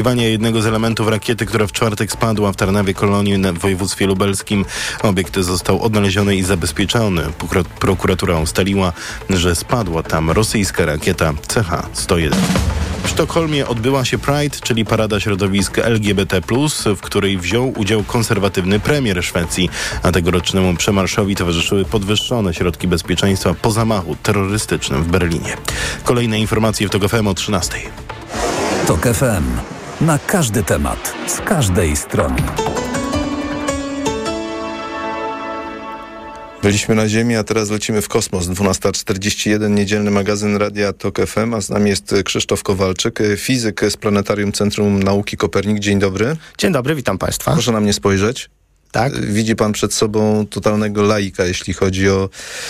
jednego z elementów rakiety, która w czwartek spadła w Tarnawie Kolonii w województwie lubelskim. Obiekt został odnaleziony i zabezpieczony. Prokuratura ustaliła, że spadła tam rosyjska rakieta CH-101. W Sztokholmie odbyła się Pride, czyli parada środowisk LGBT+, w której wziął udział konserwatywny premier Szwecji, a tegorocznemu przemarszowi towarzyszyły podwyższone środki bezpieczeństwa po zamachu terrorystycznym w Berlinie. Kolejne informacje w TOK FM o 13:00. TOK FM. Na każdy temat, z każdej strony. Byliśmy na Ziemi, a teraz lecimy w kosmos. 12:41, niedzielny magazyn Radia TOK FM, a z nami jest Krzysztof Kowalczyk, fizyk z Planetarium Centrum Nauki Kopernik. Dzień dobry. Dzień dobry, witam Państwa. Proszę na mnie spojrzeć. Tak. Widzi pan przed sobą totalnego laika, jeśli chodzi o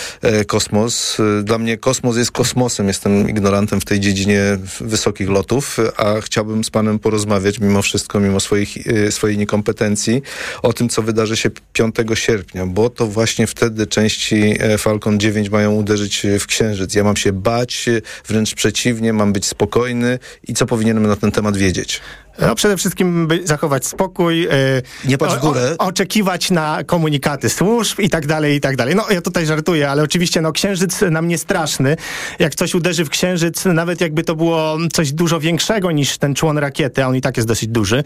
kosmos. Dla mnie kosmos jest kosmosem. Jestem ignorantem w tej dziedzinie wysokich lotów, a chciałbym z panem porozmawiać mimo wszystko, mimo swojej niekompetencji, o tym, co wydarzy się 5 sierpnia, bo to właśnie wtedy części Falcon 9 mają uderzyć w Księżyc. Ja mam się bać, wręcz przeciwnie, mam być spokojny i co powinienem na ten temat wiedzieć? No, przede wszystkim zachować spokój, nie patrz w górę, oczekiwać na komunikaty służb i tak dalej, i tak dalej. No ja tutaj żartuję, ale oczywiście Księżyc nam nie straszny. Jak coś uderzy w Księżyc, nawet jakby to było coś dużo większego niż ten człon rakiety, a on i tak jest dosyć duży,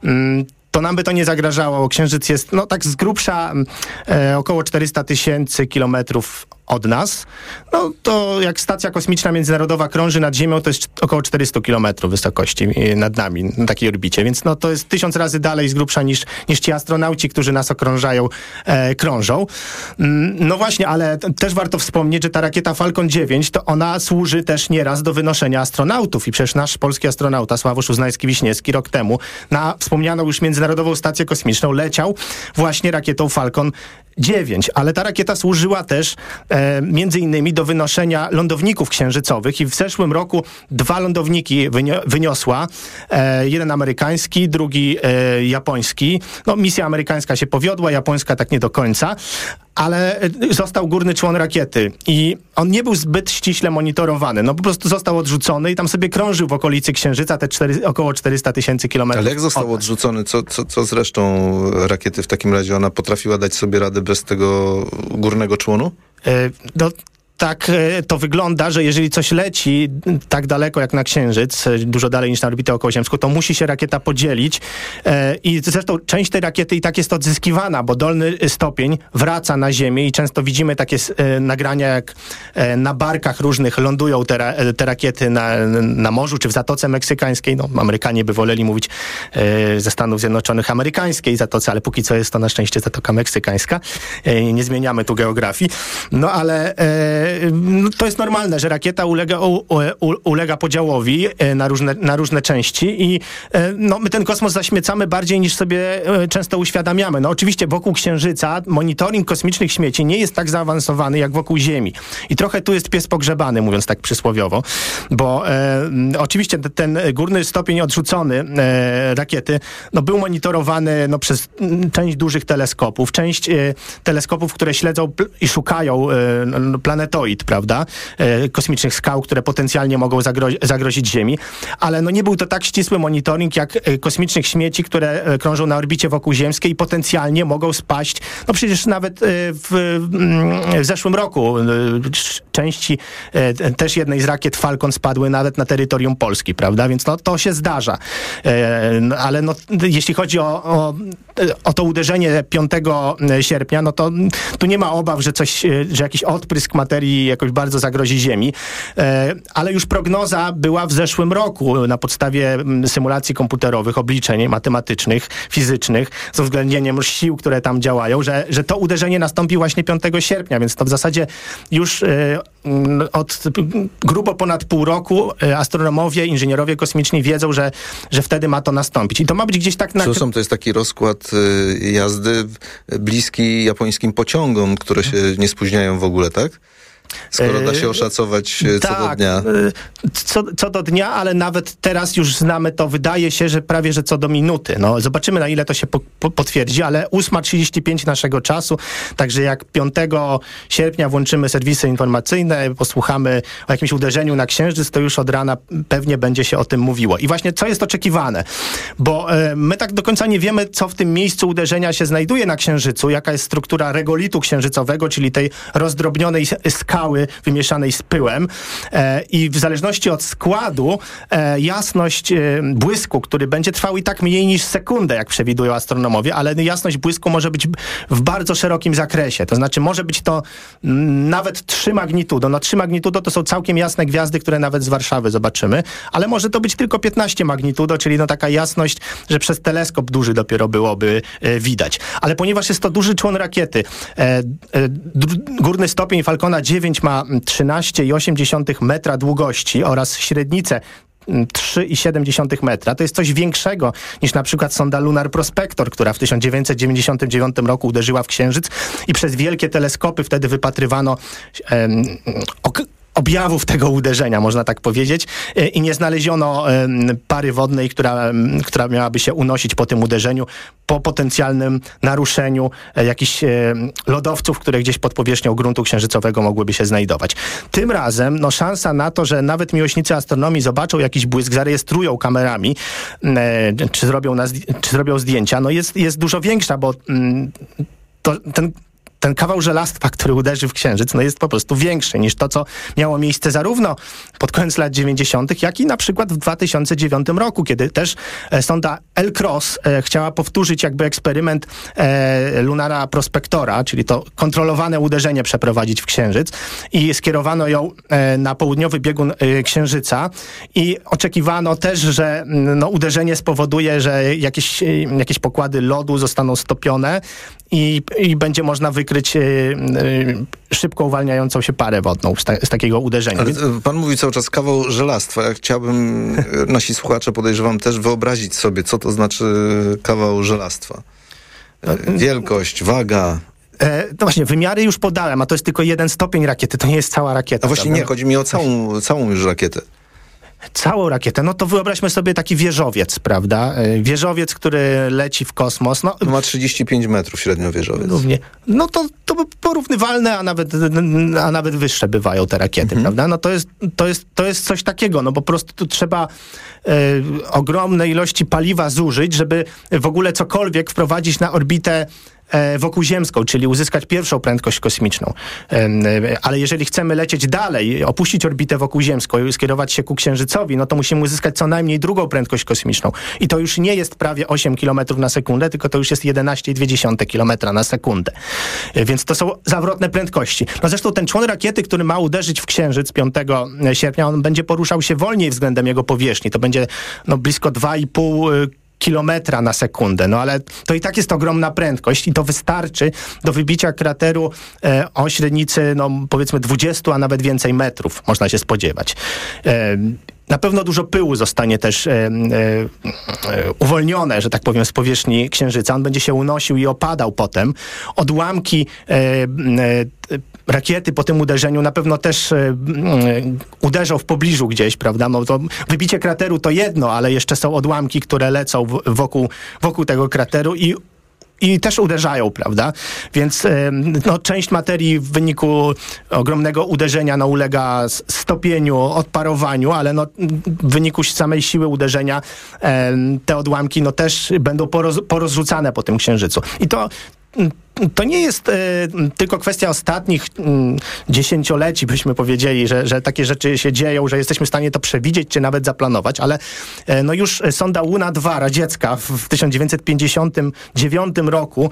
to nam by to nie zagrażało. Księżyc jest, tak z grubsza około 400 000 kilometrów od nas. No to jak stacja kosmiczna międzynarodowa krąży nad Ziemią, to jest około 400 kilometrów wysokości nad nami, na takiej orbicie. Więc to jest 1000 razy dalej z grubsza niż ci astronauci, którzy nas okrążają, krążą. No właśnie, ale też warto wspomnieć, że ta rakieta Falcon 9, to ona służy też nieraz do wynoszenia astronautów. I przecież nasz polski astronauta Sławosz Uznański-Wiśniewski rok temu na wspomnianą już Międzynarodową Stację Kosmiczną leciał właśnie rakietą Falcon 9, ale ta rakieta służyła też między innymi do wynoszenia lądowników księżycowych i w zeszłym roku 2 lądowniki wyniosła. Jeden amerykański, drugi japoński. No, misja amerykańska się powiodła, japońska tak nie do końca, ale został górny człon rakiety i on nie był zbyt ściśle monitorowany. Po prostu został odrzucony i tam sobie krążył w okolicy Księżyca te około 400 000 kilometrów. Ale jak został odrzucony? Co z resztą rakiety w takim razie? Ona potrafiła dać sobie radę bez tego górnego członu? Tak to wygląda, że jeżeli coś leci tak daleko jak na Księżyc, dużo dalej niż na orbitę okołoziemską, to musi się rakieta podzielić i zresztą część tej rakiety i tak jest odzyskiwana, bo dolny stopień wraca na Ziemię i często widzimy takie nagrania, jak na barkach różnych lądują te rakiety na morzu czy w Zatoce Meksykańskiej. Amerykanie by woleli mówić ze Stanów Zjednoczonych amerykańskiej Zatoce, ale póki co jest to na szczęście Zatoka Meksykańska. Nie zmieniamy tu geografii. Ale to jest normalne, że rakieta ulega podziałowi na różne części i my ten kosmos zaśmiecamy bardziej niż sobie często uświadamiamy. Oczywiście wokół Księżyca monitoring kosmicznych śmieci nie jest tak zaawansowany jak wokół Ziemi. I trochę tu jest pies pogrzebany, mówiąc tak przysłowiowo, bo oczywiście ten górny stopień odrzucony rakiety był monitorowany przez część dużych teleskopów, część teleskopów, które śledzą i szukają planetoid, prawda? Kosmicznych skał, które potencjalnie mogą zagrozić Ziemi, ale nie był to tak ścisły monitoring jak kosmicznych śmieci, które krążą na orbicie wokółziemskiej i potencjalnie mogą spaść. Przecież nawet w zeszłym roku części też jednej z rakiet Falcon spadły nawet na terytorium Polski, prawda? Więc to się zdarza. Ale jeśli chodzi o to uderzenie 5 sierpnia, to tu nie ma obaw, że jakiś odprysk materii jakoś bardzo zagrozi Ziemi. Ale już prognoza była w zeszłym roku na podstawie symulacji komputerowych, obliczeń matematycznych, fizycznych, z uwzględnieniem sił, które tam działają, że to uderzenie nastąpi właśnie 5 sierpnia, więc to w zasadzie już od grubo ponad pół roku astronomowie, inżynierowie kosmiczni wiedzą, że wtedy ma to nastąpić. I to ma być gdzieś tak na... To jest taki rozkład jazdy bliski japońskim pociągom, które się nie spóźniają w ogóle, tak? Skoro da się oszacować co do dnia. Co do dnia, ale nawet teraz już znamy to, wydaje się, że prawie, że co do minuty. No, zobaczymy, na ile to się potwierdzi, ale 8:35 naszego czasu, także jak 5 sierpnia włączymy serwisy informacyjne, posłuchamy o jakimś uderzeniu na Księżyc, to już od rana pewnie będzie się o tym mówiło. I właśnie co jest oczekiwane? Bo my tak do końca nie wiemy, co w tym miejscu uderzenia się znajduje na Księżycu, jaka jest struktura regolitu księżycowego, czyli tej rozdrobnionej skały wymieszanej z pyłem i w zależności od składu jasność błysku, który będzie trwał i tak mniej niż sekundę, jak przewidują astronomowie, ale jasność błysku może być w bardzo szerokim zakresie. To znaczy może być to nawet 3 magnitudo. No 3 magnitudo to są całkiem jasne gwiazdy, które nawet z Warszawy zobaczymy, ale może to być tylko 15 magnitudo, czyli no taka jasność, że przez teleskop duży dopiero byłoby widać. Ale ponieważ jest to duży człon rakiety, górny stopień Falcona 9 ma 13,8 metra długości oraz średnicę 3,7 metra. To jest coś większego niż na przykład sonda Lunar Prospector, która w 1999 roku uderzyła w Księżyc i przez wielkie teleskopy wtedy wypatrywano objawów tego uderzenia, można tak powiedzieć, i nie znaleziono pary wodnej, która miałaby się unosić po tym uderzeniu, po potencjalnym naruszeniu jakichś lodowców, które gdzieś pod powierzchnią gruntu księżycowego mogłyby się znajdować. Tym razem szansa na to, że nawet miłośnicy astronomii zobaczą jakiś błysk, zarejestrują kamerami, czy zrobią zdjęcia, jest dużo większa, bo ten kawał żelastwa, który uderzy w Księżyc, jest po prostu większy niż to, co miało miejsce zarówno pod koniec lat 90., jak i na przykład w 2009 roku, kiedy też sonda L-Cross chciała powtórzyć jakby eksperyment Lunara Prospectora, czyli to kontrolowane uderzenie przeprowadzić w Księżyc i skierowano ją na południowy biegun Księżyca i oczekiwano też, że uderzenie spowoduje, że jakieś pokłady lodu zostaną stopione i będzie można wykryć szybko uwalniającą się parę wodną z takiego uderzenia. Ale pan mówi cały czas kawał żelastwa. Ja chciałbym, nasi słuchacze podejrzewam też wyobrazić sobie, co to znaczy kawał żelastwa. Wielkość, waga. No właśnie, wymiary już podałem, a to jest tylko 1 stopień rakiety, to nie jest cała rakieta. A właśnie nie, chodzi mi o całą już rakietę. Całą rakietę, to wyobraźmy sobie taki wieżowiec, prawda? Wieżowiec, który leci w kosmos. Ma 35 metrów średnio wieżowiec. Równie. To porównywalne, a nawet wyższe bywają te rakiety, prawda? To jest coś takiego, po prostu tu trzeba ogromne ilości paliwa zużyć, żeby w ogóle cokolwiek wprowadzić na orbitę wokuziemską, czyli uzyskać pierwszą prędkość kosmiczną. Ale jeżeli chcemy lecieć dalej, opuścić orbitę wokuziemską i skierować się ku Księżycowi, to musimy uzyskać co najmniej drugą prędkość kosmiczną. I to już nie jest prawie 8 km na sekundę, tylko to już jest 11,2 km na sekundę. Więc to są zawrotne prędkości. Zresztą ten człon rakiety, który ma uderzyć w Księżyc 5 sierpnia, on będzie poruszał się wolniej względem jego powierzchni. To będzie blisko 2,5 kilometra na sekundę, ale to i tak jest ogromna prędkość i to wystarczy do wybicia krateru o średnicy, powiedzmy 20, a nawet więcej metrów, można się spodziewać. Na pewno dużo pyłu zostanie też uwolnione, że tak powiem, z powierzchni Księżyca. On będzie się unosił i opadał potem. Odłamki rakiety po tym uderzeniu na pewno też uderzą w pobliżu gdzieś, prawda? To wybicie krateru to jedno, ale jeszcze są odłamki, które lecą wokół tego krateru i też uderzają, prawda? Więc część materii w wyniku ogromnego uderzenia ulega stopieniu, odparowaniu, ale w wyniku samej siły uderzenia te odłamki też będą porozrzucane po tym Księżycu. I to nie jest tylko kwestia ostatnich dziesięcioleci, byśmy powiedzieli, że takie rzeczy się dzieją, że jesteśmy w stanie to przewidzieć, czy nawet zaplanować, ale już sonda Luna 2 radziecka w 1959 roku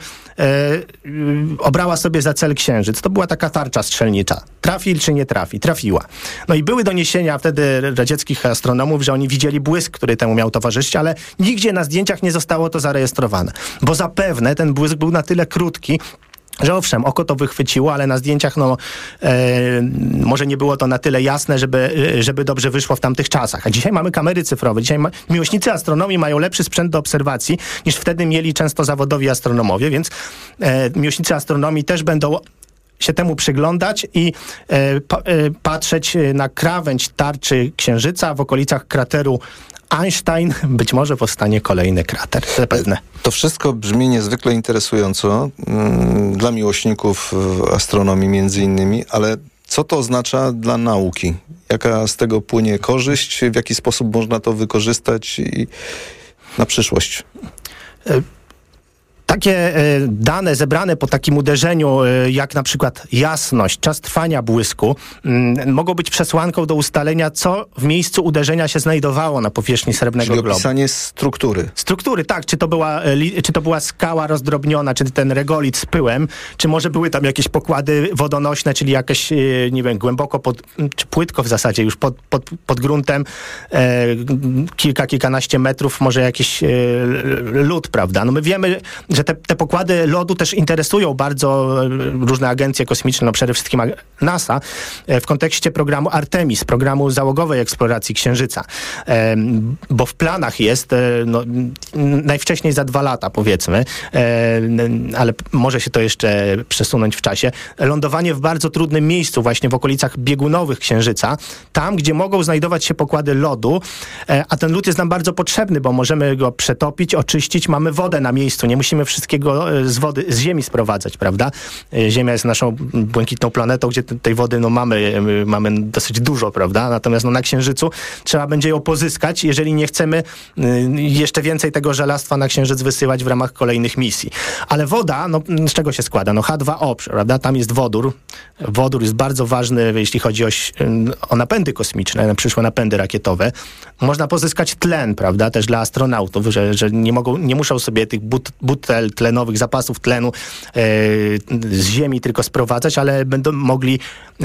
obrała sobie za cel Księżyc. To była taka tarcza strzelnicza. Trafi czy nie trafi? Trafiła. I były doniesienia wtedy radzieckich astronomów, że oni widzieli błysk, który temu miał towarzyszyć, ale nigdzie na zdjęciach nie zostało to zarejestrowane. Bo zapewne ten błysk był na tyle krótki, że owszem, oko to wychwyciło, ale na zdjęciach może nie było to na tyle jasne, żeby dobrze wyszło w tamtych czasach. A dzisiaj mamy kamery cyfrowe. Dzisiaj miłośnicy astronomii mają lepszy sprzęt do obserwacji, niż wtedy mieli często zawodowi astronomowie, więc miłośnicy astronomii też będą się temu przyglądać i patrzeć na krawędź tarczy Księżyca w okolicach krateru Einstein. Być może powstanie kolejny krater, zapewne. To wszystko brzmi niezwykle interesująco dla miłośników astronomii między innymi, ale co to oznacza dla nauki? Jaka z tego płynie korzyść? W jaki sposób można to wykorzystać na przyszłość? Takie dane zebrane po takim uderzeniu, jak na przykład jasność, czas trwania błysku, mogą być przesłanką do ustalenia, co w miejscu uderzenia się znajdowało na powierzchni srebrnego globu. Opisanie struktury. Struktury, tak. Czy to była skała rozdrobniona, czy ten regolit z pyłem, czy może były tam jakieś pokłady wodonośne, czyli jakieś, nie wiem, głęboko czy płytko w zasadzie już pod gruntem, kilkanaście metrów, może jakiś lód, prawda? No my wiemy, że te pokłady lodu też interesują bardzo różne agencje kosmiczne, no przede wszystkim NASA, w kontekście programu Artemis, programu załogowej eksploracji Księżyca. Bo w planach jest najwcześniej za 2 lata, powiedzmy, ale może się to jeszcze przesunąć w czasie, lądowanie w bardzo trudnym miejscu, właśnie w okolicach biegunowych Księżyca, tam, gdzie mogą znajdować się pokłady lodu, a ten lód jest nam bardzo potrzebny, bo możemy go przetopić, oczyścić, mamy wodę na miejscu, nie musimy wszystkiego z Ziemi sprowadzać, prawda? Ziemia jest naszą błękitną planetą, gdzie tej wody mamy dosyć dużo, prawda? Natomiast na Księżycu trzeba będzie ją pozyskać, jeżeli nie chcemy jeszcze więcej tego żelastwa na Księżyc wysyłać w ramach kolejnych misji. Ale woda, z czego się składa? H2O, prawda? Tam jest wodór. Wodór jest bardzo ważny, jeśli chodzi o napędy kosmiczne, na przyszłe napędy rakietowe. Można pozyskać tlen, prawda? Też dla astronautów, że nie muszą sobie tych butel tlenowych, zapasów tlenu z Ziemi tylko sprowadzać, ale będą mogli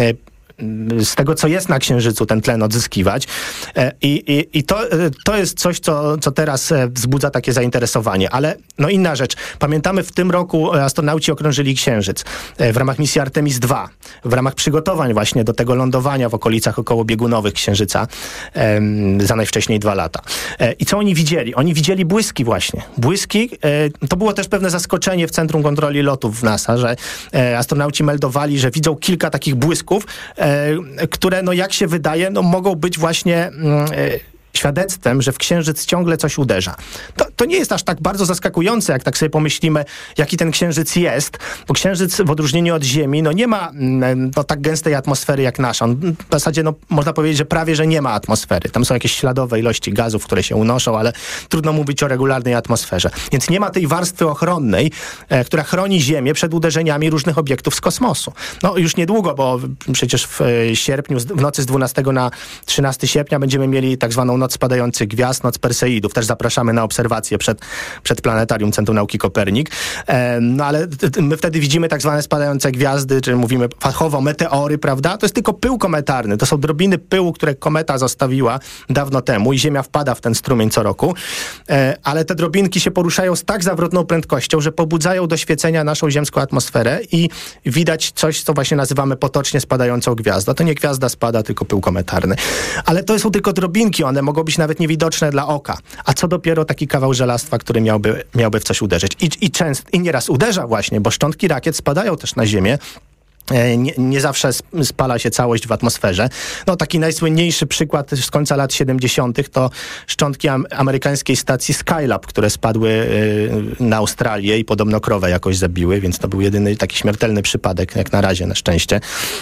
z tego, co jest na Księżycu, ten tlen odzyskiwać. I to jest coś, co teraz wzbudza takie zainteresowanie. Ale inna rzecz. Pamiętamy, w tym roku astronauci okrążyli Księżyc w ramach misji Artemis II, w ramach przygotowań właśnie do tego lądowania w okolicach okołobiegunowych Księżyca za najwcześniej 2 lata. I co oni widzieli? Oni widzieli błyski właśnie. Błyski, to było też pewne zaskoczenie w Centrum Kontroli Lotów w NASA, że astronauci meldowali, że widzą kilka takich błysków, które, jak się wydaje, mogą być właśnie świadectwem, że w Księżyc ciągle coś uderza. To nie jest aż tak bardzo zaskakujące, jak tak sobie pomyślimy, jaki ten Księżyc jest, bo Księżyc w odróżnieniu od Ziemi, nie ma tak gęstej atmosfery jak nasza. On w zasadzie, można powiedzieć, że prawie, że nie ma atmosfery. Tam są jakieś śladowe ilości gazów, które się unoszą, ale trudno mówić o regularnej atmosferze. Więc nie ma tej warstwy ochronnej, która chroni Ziemię przed uderzeniami różnych obiektów z kosmosu. Już niedługo, bo przecież w sierpniu, w nocy z 12 na 13 sierpnia będziemy mieli tak zwaną Noc Spadających Gwiazd, Noc Perseidów. Też zapraszamy na obserwacje przed Planetarium Centrum Nauki Kopernik. Ale my wtedy widzimy tak zwane spadające gwiazdy, czy mówimy fachowo meteory, prawda? To jest tylko pył kometarny. To są drobiny pyłu, które kometa zostawiła dawno temu i Ziemia wpada w ten strumień co roku. Ale te drobinki się poruszają z tak zawrotną prędkością, że pobudzają do świecenia naszą ziemską atmosferę i widać coś, co właśnie nazywamy potocznie spadającą gwiazdą. To nie gwiazda spada, tylko pył kometarny. Ale to są tylko drobinki, one mogą być nawet niewidoczne dla oka. A co dopiero taki kawał żelastwa, który miałby w coś uderzyć. I nieraz uderza właśnie, bo szczątki rakiet spadają też na Ziemię. Nie zawsze spala się całość w atmosferze. Taki najsłynniejszy przykład z końca lat 70. to szczątki amerykańskiej stacji Skylab, które spadły na Australię i podobno krowę jakoś zabiły, więc to był jedyny taki śmiertelny przypadek, jak na razie, na szczęście.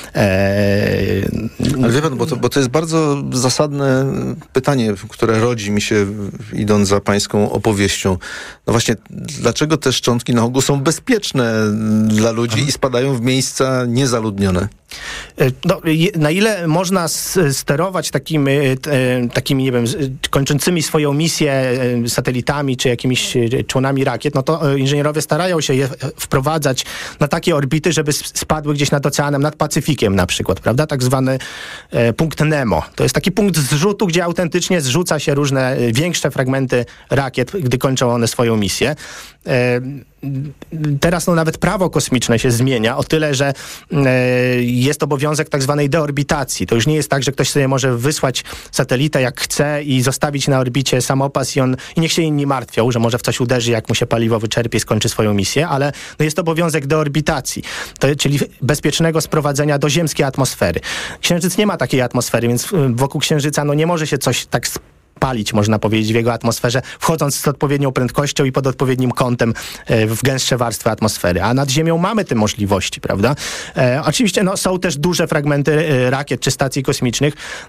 Ale wie pan, bo to jest bardzo zasadne pytanie, które rodzi mi się, idąc za pańską opowieścią. Właśnie, dlaczego te szczątki na ogół są bezpieczne dla ludzi i spadają w miejsca niezaludnione? Na ile można sterować takimi, nie wiem, kończącymi swoją misję satelitami czy jakimiś członami rakiet, to inżynierowie starają się je wprowadzać na takie orbity, żeby spadły gdzieś nad oceanem, nad Pacyfikiem na przykład, prawda? Tak zwany punkt Nemo. To jest taki punkt zrzutu, gdzie autentycznie zrzuca się różne większe fragmenty rakiet, gdy kończą one swoją misję. Teraz nawet prawo kosmiczne się zmienia o tyle, że jest obowiązek tak zwanej deorbitacji. To już nie jest tak, że ktoś sobie może wysłać satelitę jak chce i zostawić na orbicie samopas i niech się inni martwią, że może w coś uderzy, jak mu się paliwo wyczerpie i skończy swoją misję, ale jest obowiązek deorbitacji, czyli bezpiecznego sprowadzenia do ziemskiej atmosfery. Księżyc nie ma takiej atmosfery, więc wokół Księżyca nie może się coś tak palić, można powiedzieć, w jego atmosferze, wchodząc z odpowiednią prędkością i pod odpowiednim kątem w gęstsze warstwy atmosfery. A nad Ziemią mamy te możliwości, prawda? Oczywiście są też duże fragmenty rakiet czy stacji kosmicznych,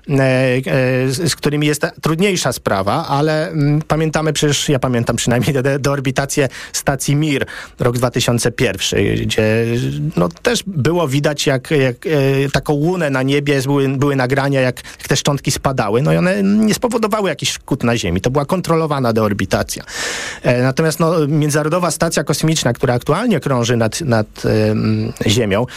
z którymi jest trudniejsza sprawa, ale pamiętamy przecież, ja pamiętam przynajmniej deorbitację stacji Mir, rok 2001, gdzie też było widać, jak taką łunę na niebie były nagrania, jak te szczątki spadały, i one nie spowodowały jakiś szkód na Ziemi. To była kontrolowana deorbitacja. Natomiast Międzynarodowa Stacja Kosmiczna, która aktualnie krąży nad Ziemią,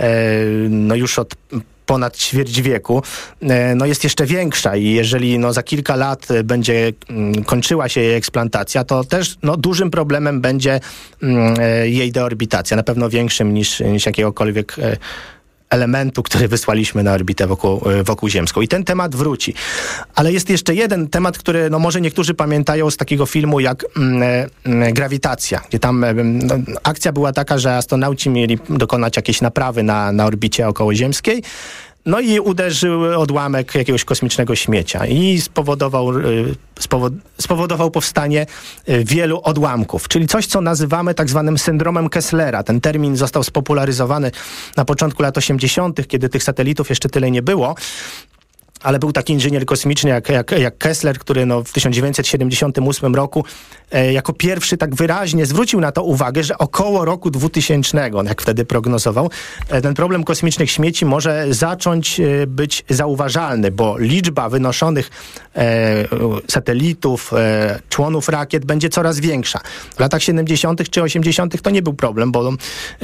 już od ponad ćwierć wieku, jest jeszcze większa i jeżeli za kilka lat będzie kończyła się jej eksplantacja, to też dużym problemem będzie jej deorbitacja. Na pewno większym niż jakiegokolwiek elementu, który wysłaliśmy na orbitę wokół ziemską. I ten temat wróci. Ale jest jeszcze jeden temat, który może niektórzy pamiętają z takiego filmu jak Grawitacja, gdzie tam akcja była taka, że astronauci mieli dokonać jakiejś naprawy na orbicie okołoziemskiej. I uderzył odłamek jakiegoś kosmicznego śmiecia i spowodował powstanie wielu odłamków, czyli coś, co nazywamy tak zwanym syndromem Kesslera. Ten termin został spopularyzowany na początku lat 80., kiedy tych satelitów jeszcze tyle nie było. Ale był taki inżynier kosmiczny jak Kessler, który w 1978 roku jako pierwszy tak wyraźnie zwrócił na to uwagę, że około roku 2000, jak wtedy prognozował, ten problem kosmicznych śmieci może zacząć być zauważalny, bo liczba wynoszonych satelitów, członów rakiet będzie coraz większa. W latach 70. czy 80. to nie był problem, bo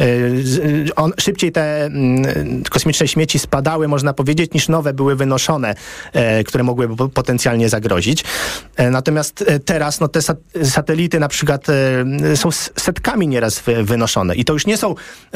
szybciej te kosmiczne śmieci spadały, można powiedzieć, niż nowe były wynoszone, które mogłyby potencjalnie zagrozić. Natomiast teraz te satelity na przykład są setkami nieraz wynoszone i to już nie są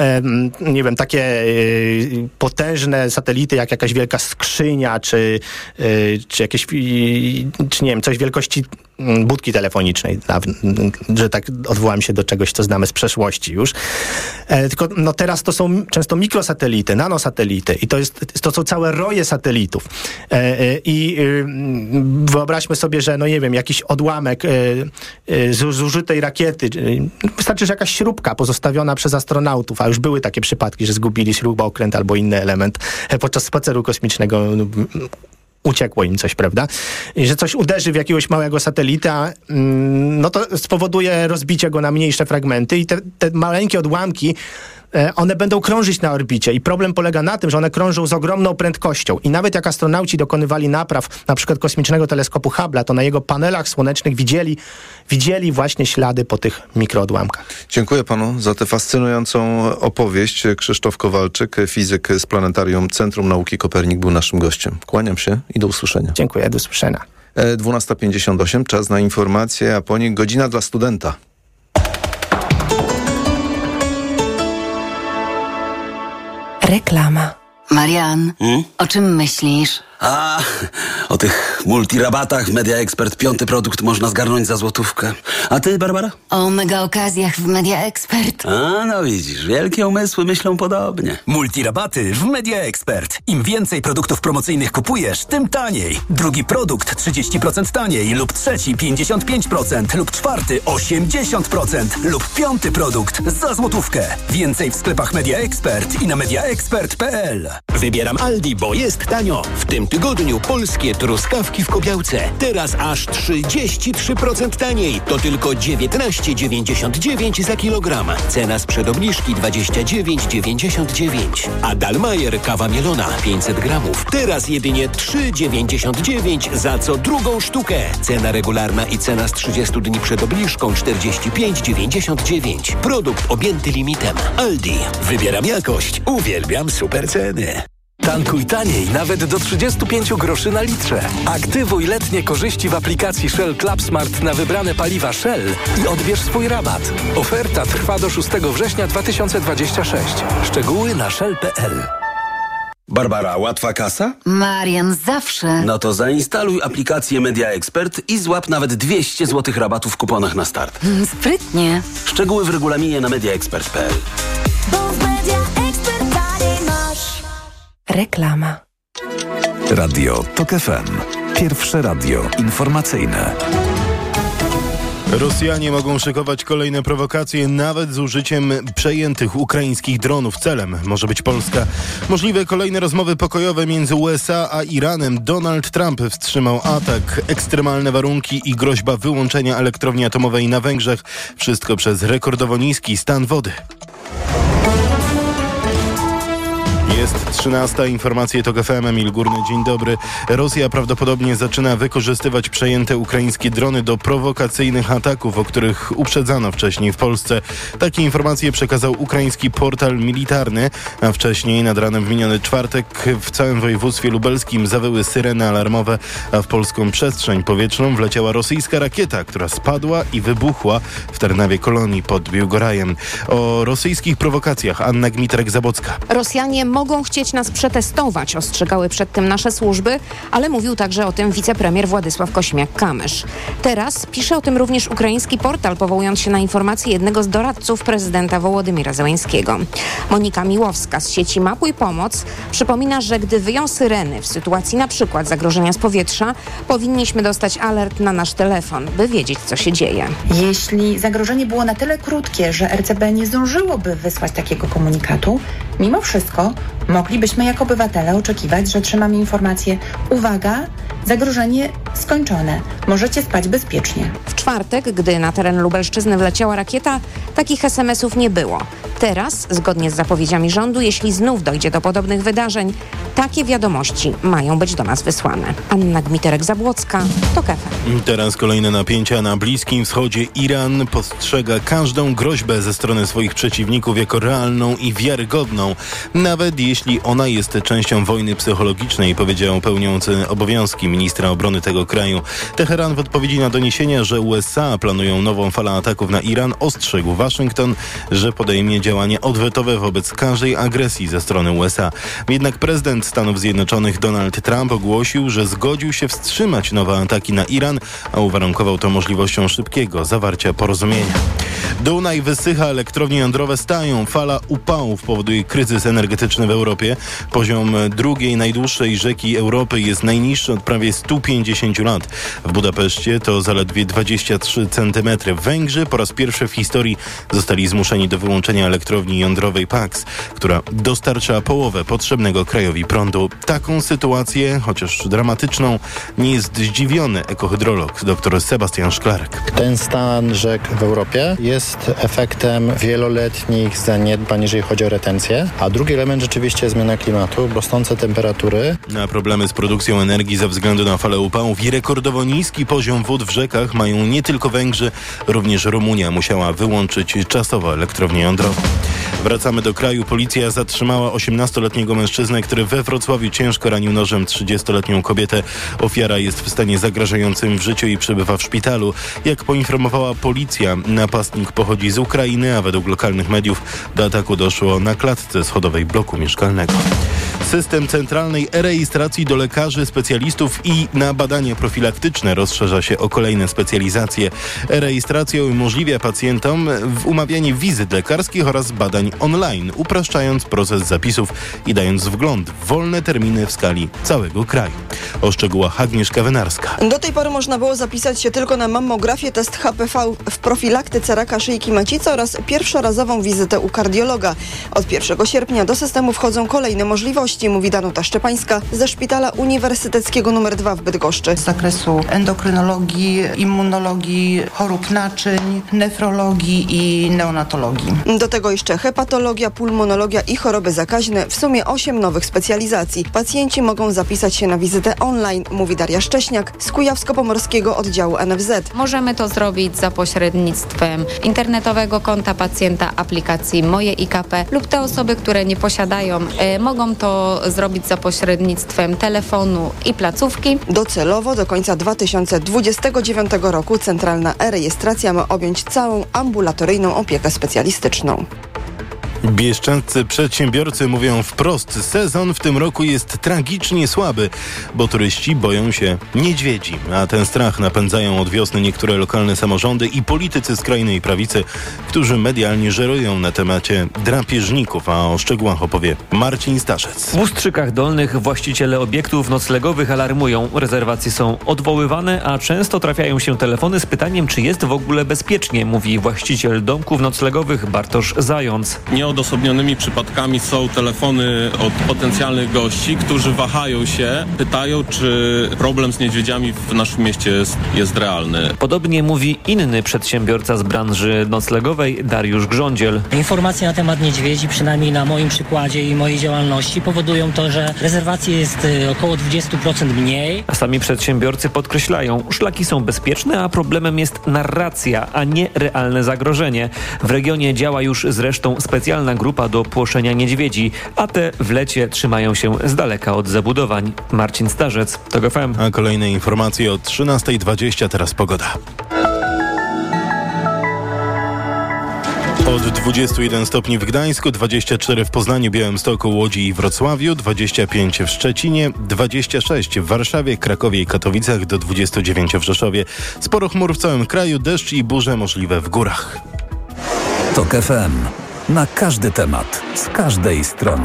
takie potężne satelity jak jakaś wielka skrzynia czy jakieś coś wielkości budki telefonicznej, że tak odwołam się do czegoś, co znamy z przeszłości już. Tylko teraz to są często mikrosatelity, nanosatelity i to są całe roje satelitów. I wyobraźmy sobie, że jakiś odłamek zużytej rakiety, wystarczy, że jakaś śrubka pozostawiona przez astronautów, a już były takie przypadki, że zgubili śrubokręt albo inny element podczas spaceru kosmicznego, uciekło im coś, prawda? I że coś uderzy w jakiegoś małego satelita, to spowoduje rozbicie go na mniejsze fragmenty i te maleńkie odłamki one będą krążyć na orbicie i problem polega na tym, że one krążą z ogromną prędkością i nawet jak astronauci dokonywali napraw na przykład kosmicznego teleskopu Hubble'a, to na jego panelach słonecznych widzieli właśnie ślady po tych mikroodłamkach. Dziękuję panu za tę fascynującą opowieść. Krzysztof Kowalczyk, fizyk z Planetarium Centrum Nauki Kopernik, był naszym gościem. Kłaniam się i do usłyszenia. Dziękuję, do usłyszenia. 12:58, czas na informacje, a po nich godzina dla studenta. Reklama. Marian, o czym myślisz? O tych multirabatach Media Expert 5. produkt można zgarnąć za złotówkę. A ty, Barbara? O mega okazjach w Media Expert. No widzisz, wielkie umysły myślą podobnie. Multirabaty w Media Expert. Im więcej produktów promocyjnych kupujesz, tym taniej. Drugi produkt 30% taniej lub trzeci 55% lub czwarty 80% lub 5. produkt za złotówkę. Więcej w sklepach Media Expert i na mediaexpert.pl. Wybieram Aldi, bo jest tanio. W tym tygodniu polskie truskawki w Kobiałce. Teraz aż 33% taniej. To tylko 19,99 za kilogram. Cena sprzed obniżki 29,99. A Dalmajer kawa mielona 500 gramów. Teraz jedynie 3,99 za co drugą sztukę. Cena regularna i cena z 30 dni przed obniżką 45,99. Produkt objęty limitem. Aldi. Wybieram jakość. Uwielbiam super ceny. Tankuj taniej nawet do 35 groszy na litrze. Aktywuj letnie korzyści w aplikacji Shell Club Smart na wybrane paliwa Shell i odbierz swój rabat. Oferta trwa do 6 września 2026. Szczegóły na shell.pl. Barbara, łatwa kasa? Marian, zawsze. No to zainstaluj aplikację Media Expert i złap nawet 200 zł rabatu w kuponach na start. Sprytnie. Szczegóły w regulaminie na mediaexpert.pl. Bo w Media Expert taniej masz. Reklama. Radio TOK FM. Pierwsze radio informacyjne. Rosjanie mogą szykować kolejne prowokacje, nawet z użyciem przejętych ukraińskich dronów. Celem może być Polska. Możliwe kolejne rozmowy pokojowe między USA a Iranem. Donald Trump wstrzymał atak, ekstremalne warunki i groźba wyłączenia elektrowni atomowej na Węgrzech. Wszystko przez rekordowo niski stan wody. Jest 13. Informacje TOK FM. Emil Górny, dzień dobry. Rosja prawdopodobnie zaczyna wykorzystywać przejęte ukraińskie drony do prowokacyjnych ataków, o których uprzedzano wcześniej w Polsce. Takie informacje przekazał ukraiński portal militarny, a wcześniej nad ranem w miniony czwartek w całym województwie lubelskim zawyły syreny alarmowe, a w polską przestrzeń powietrzną wleciała rosyjska rakieta, która spadła i wybuchła w Tarnawie Kolonii pod Biłgorajem. O rosyjskich prowokacjach Anna Gmiterek-Zabocka. Rosjanie mogą chcieć nas przetestować, ostrzegały przed tym nasze służby, ale mówił także o tym wicepremier Władysław Kośmiak-Kamysz. Teraz pisze o tym również ukraiński portal, powołując się na informacje jednego z doradców prezydenta Wołodymyra Zełenskiego. Monika Miłowska z sieci Mapuj Pomoc przypomina, że gdy wyją syreny w sytuacji na przykład zagrożenia z powietrza, powinniśmy dostać alert na nasz telefon, by wiedzieć, co się dzieje. Jeśli zagrożenie było na tyle krótkie, że RCB nie zdążyłoby wysłać takiego komunikatu, mimo wszystko moglibyśmy jako obywatele oczekiwać, że otrzymamy informację: uwaga, zagrożenie skończone, możecie spać bezpiecznie. W czwartek, gdy na teren Lubelszczyzny wleciała rakieta, takich SMS-ów nie było. Teraz, zgodnie z zapowiedziami rządu, jeśli znów dojdzie do podobnych wydarzeń, takie wiadomości mają być do nas wysłane. Anna Gmiterek-Zabłocka, TOK FM. Teraz kolejne napięcia na Bliskim Wschodzie. Iran postrzega każdą groźbę ze strony swoich przeciwników jako realną i wiarygodną, nawet jeśli ona jest częścią wojny psychologicznej, powiedział pełniący obowiązki ministra obrony tego kraju. Teheran w odpowiedzi na doniesienia, że USA planują nową falę ataków na Iran, ostrzegł Waszyngton, że podejmie działanie odwetowe wobec każdej agresji ze strony USA. Jednak prezydent Stanów Zjednoczonych Donald Trump ogłosił, że zgodził się wstrzymać nowe ataki na Iran, a uwarunkował to możliwością szybkiego zawarcia porozumienia. Dunaj wysycha, elektrownie jądrowe stają. Fala upałów powoduje kryzys energetyczny w Europie. Poziom drugiej najdłuższej rzeki Europy jest najniższy od prawie 150 lat. W Budapeszcie to zaledwie 23 cm. Węgrzy po raz pierwszy w historii zostali zmuszeni do wyłączenia elektrowni jądrowej PAX, która dostarcza połowę potrzebnego krajowi prądu. Taką sytuację, chociaż dramatyczną, nie jest zdziwiony ekohydrolog dr Sebastian Szklarek. Ten stan rzek w Europie jest efektem wieloletnich zaniedbań, jeżeli chodzi o retencję, a drugi element rzeczywiście zmiana klimatu, rosnące temperatury. Na problemy z produkcją energii ze względu na falę upałów i rekordowo niski poziom wód w rzekach mają nie tylko Węgrzy, również Rumunia musiała wyłączyć czasowo elektrownię jądrową. Wracamy do kraju. Policja zatrzymała 18-letniego mężczyznę, który we Wrocławiu ciężko ranił nożem 30-letnią kobietę. Ofiara jest w stanie zagrażającym w życiu i przebywa w szpitalu. Jak poinformowała policja, napastnik pochodzi z Ukrainy, a według lokalnych mediów do ataku doszło na klatce schodowej bloku mieszkalnego. System centralnej e-rejestracji do lekarzy, specjalistów i na badania profilaktyczne rozszerza się o kolejne specjalizacje. E-rejestracja umożliwia pacjentom umawianie wizyt lekarskich oraz badań online, upraszczając proces zapisów i dając wgląd w wolne terminy w skali całego kraju. O szczegółach Agnieszka Wynarska. Do tej pory można było zapisać się tylko na mammografię, test HPV w profilaktyce raka szyjki macicy oraz pierwszorazową wizytę u kardiologa. Od 1 sierpnia do systemu wchodzą kolejne możliwości, mówi Danuta Szczepańska ze Szpitala Uniwersyteckiego nr 2 w Bydgoszczy. Z zakresu endokrynologii, immunologii, chorób naczyń, nefrologii i neonatologii. Do tego jeszcze hepatologia, pulmonologia i choroby zakaźne. W sumie 8 nowych specjalizacji. Pacjenci mogą zapisać się na wizytę online, mówi Daria Szcześniak z Kujawsko-Pomorskiego oddziału NFZ. Możemy to zrobić za pośrednictwem internetowego konta pacjenta, aplikacji Moje IKP lub te osoby, które nie posiadają, mogą to zrobić za pośrednictwem telefonu i placówki. Docelowo do końca 2029 roku centralna e-rejestracja ma objąć całą ambulatoryjną opiekę specjalistyczną. Bieszczadzcy przedsiębiorcy mówią wprost, sezon w tym roku jest tragicznie słaby, bo turyści boją się niedźwiedzi, a ten strach napędzają od wiosny niektóre lokalne samorządy i politycy skrajnej prawicy, którzy medialnie żerują na temacie drapieżników, a o szczegółach opowie Marcin Starzec. W Ustrzykach Dolnych właściciele obiektów noclegowych alarmują. Rezerwacje są odwoływane, a często trafiają się telefony z pytaniem, czy jest w ogóle bezpiecznie, mówi właściciel domków noclegowych Bartosz Zając. Nieodosobnionymi przypadkami są telefony od potencjalnych gości, którzy wahają się, pytają, czy problem z niedźwiedziami w naszym mieście jest realny. Podobnie mówi inny przedsiębiorca z branży noclegowej, Dariusz Grządziel. Informacje na temat niedźwiedzi, przynajmniej na moim przykładzie i mojej działalności, powodują to, że rezerwacji jest około 20% mniej. A sami przedsiębiorcy podkreślają, szlaki są bezpieczne, a problemem jest narracja, a nie realne zagrożenie. W regionie działa już zresztą specjalna grupa do płoszenia niedźwiedzi, a te w lecie trzymają się z daleka od zabudowań. Marcin Starzec, TOG FM. A kolejne informacje o 13:20, teraz pogoda. Od 21 stopni w Gdańsku, 24 w Poznaniu, Białymstoku, Łodzi i Wrocławiu, 25 w Szczecinie, 26 w Warszawie, Krakowie i Katowicach, do 29 w Rzeszowie. Sporo chmur w całym kraju, deszcz i burze możliwe w górach. TOG FM. Na każdy temat, z każdej strony.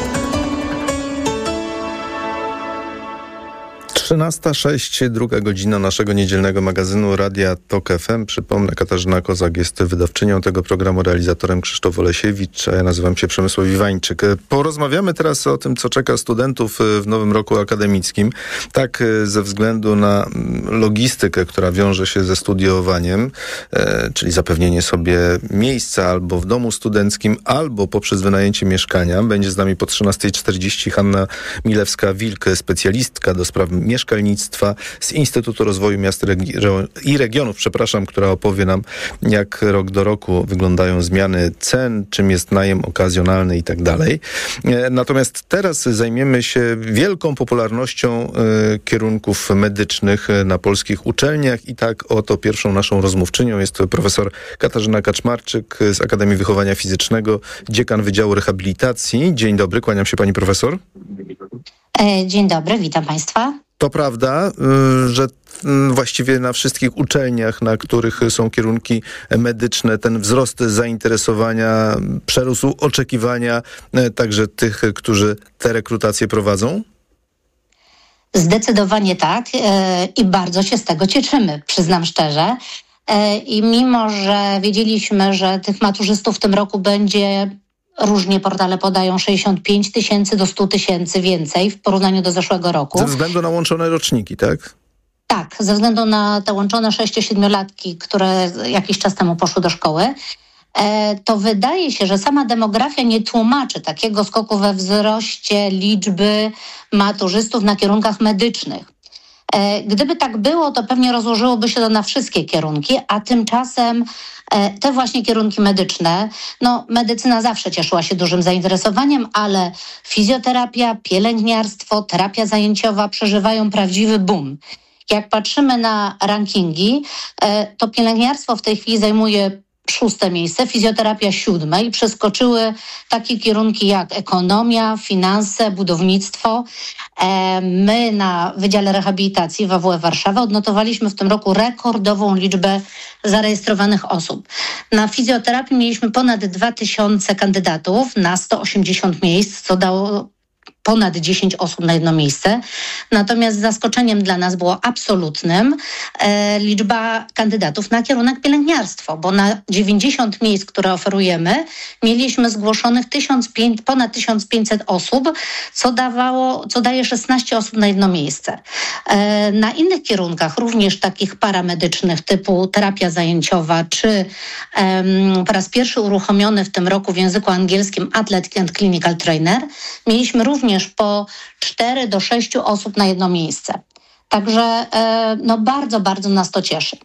13:06, druga godzina naszego niedzielnego magazynu Radia TOG FM. Przypomnę, Katarzyna Kozak jest wydawczynią tego programu, realizatorem Krzysztof Olesiewicz, a ja nazywam się Przemysław Iwańczyk. Porozmawiamy teraz o tym, co czeka studentów w nowym roku akademickim. Tak ze względu na logistykę, która wiąże się ze studiowaniem, czyli zapewnienie sobie miejsca albo w domu studenckim, albo poprzez wynajęcie mieszkania. Będzie z nami po 13:40 Hanna Milewska-Wilk, specjalistka do spraw mieszkalnictwa z Instytutu Rozwoju Miast i Regionów, która opowie nam, jak rok do roku wyglądają zmiany cen, czym jest najem okazjonalny i tak dalej. Natomiast teraz zajmiemy się wielką popularnością kierunków medycznych na polskich uczelniach i tak oto pierwszą naszą rozmówczynią jest profesor Katarzyna Kaczmarczyk z Akademii Wychowania Fizycznego, dziekan Wydziału Rehabilitacji. Dzień dobry, kłaniam się pani profesor. Dzień dobry, witam państwa. To prawda, że właściwie na wszystkich uczelniach, na których są kierunki medyczne, ten wzrost zainteresowania przerósł oczekiwania także tych, którzy te rekrutacje prowadzą? Zdecydowanie tak i bardzo się z tego cieszymy, przyznam szczerze. I mimo, że wiedzieliśmy, że tych maturzystów w tym roku będzie, różnie portale podają, 65 000 do 100 000 więcej w porównaniu do zeszłego roku. Ze względu na łączone roczniki, tak? Tak, ze względu na te łączone 6-7-latki, które jakiś czas temu poszły do szkoły, to wydaje się, że sama demografia nie tłumaczy takiego skoku we wzroście liczby maturzystów na kierunkach medycznych. Gdyby tak było, to pewnie rozłożyłoby się to na wszystkie kierunki, a tymczasem te właśnie kierunki medyczne, medycyna zawsze cieszyła się dużym zainteresowaniem, ale fizjoterapia, pielęgniarstwo, terapia zajęciowa przeżywają prawdziwy boom. Jak patrzymy na rankingi, to pielęgniarstwo w tej chwili zajmuje 6. miejsce, fizjoterapia 7 i przeskoczyły takie kierunki jak ekonomia, finanse, budownictwo. My na Wydziale Rehabilitacji w AWF Warszawa odnotowaliśmy w tym roku rekordową liczbę zarejestrowanych osób. Na fizjoterapii mieliśmy ponad 2000 kandydatów na 180 miejsc, co dało ponad 10 osób na jedno miejsce. Natomiast zaskoczeniem dla nas było absolutnym liczba kandydatów na kierunek pielęgniarstwo, bo na 90 miejsc, które oferujemy, mieliśmy zgłoszonych ponad 1500 osób, co daje 16 osób na jedno miejsce. Na innych kierunkach, również takich paramedycznych typu terapia zajęciowa, czy po raz pierwszy uruchomiony w tym roku w języku angielskim Athletic and Clinical Trainer, mieliśmy również po 4 do 6 osób na jedno miejsce. Także bardzo, bardzo nas to cieszy.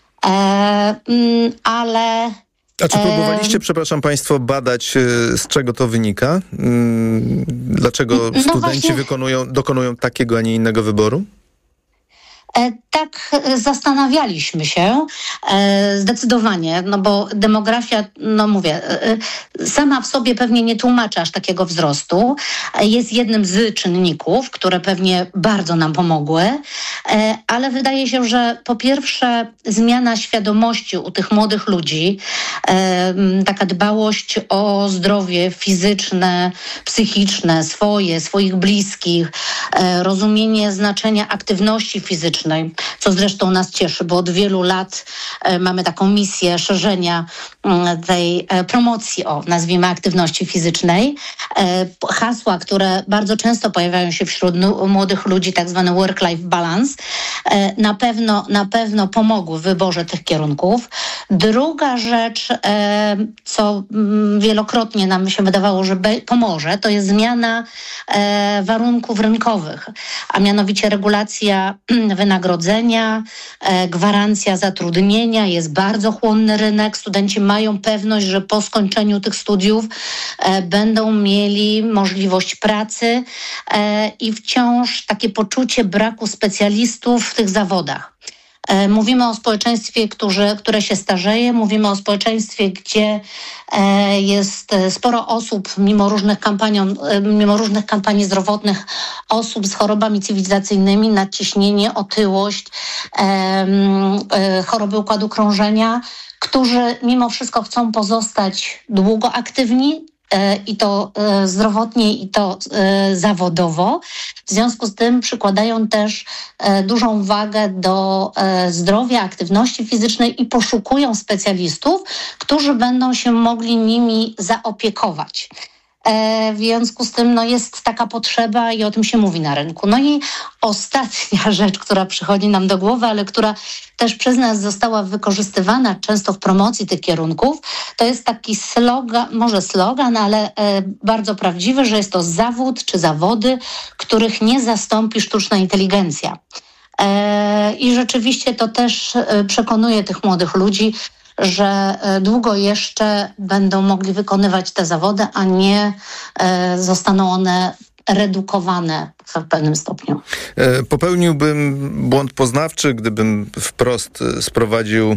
Ale... A czy próbowaliście, przepraszam państwo, badać, z czego to wynika? Dlaczego studenci dokonują takiego, a nie innego wyboru? Tak, zastanawialiśmy się zdecydowanie, no bo demografia, no mówię, sama w sobie pewnie nie tłumaczy aż takiego wzrostu. Jest jednym z czynników, które pewnie bardzo nam pomogły, ale wydaje się, że po pierwsze zmiana świadomości u tych młodych ludzi, taka dbałość o zdrowie fizyczne, psychiczne, swoich bliskich, rozumienie znaczenia aktywności fizycznej, co zresztą nas cieszy, bo od wielu lat mamy taką misję szerzenia tej promocji, nazwijmy, aktywności fizycznej. Hasła, które bardzo często pojawiają się wśród młodych ludzi, tak zwany work-life balance, na pewno pomogły w wyborze tych kierunków. Druga rzecz, co wielokrotnie nam się wydawało, że pomoże, to jest zmiana warunków rynkowych, a mianowicie regulacja wynagrodzenia, gwarancja zatrudnienia, jest bardzo chłonny rynek. Studenci mają pewność, że po skończeniu tych studiów będą mieli możliwość pracy i wciąż takie poczucie braku specjalistów w tych zawodach. Mówimy o społeczeństwie, które się starzeje, mówimy o społeczeństwie, gdzie jest sporo osób, mimo różnych kampanii zdrowotnych, osób z chorobami cywilizacyjnymi, nadciśnienie, otyłość, choroby układu krążenia, którzy mimo wszystko chcą pozostać długo aktywni, i to zdrowotnie, i to zawodowo. W związku z tym przykładają też dużą wagę do zdrowia, aktywności fizycznej i poszukują specjalistów, którzy będą się mogli nimi zaopiekować. W związku z tym jest taka potrzeba i o tym się mówi na rynku. No i ostatnia rzecz, która przychodzi nam do głowy, ale która też przez nas została wykorzystywana często w promocji tych kierunków, to jest taki slogan, ale bardzo prawdziwy, że jest to zawód czy zawody, których nie zastąpi sztuczna inteligencja. I rzeczywiście to też przekonuje tych młodych ludzi, że długo jeszcze będą mogli wykonywać te zawody, a nie zostaną one redukowane w pewnym stopniu. Popełniłbym błąd poznawczy, gdybym wprost sprowadził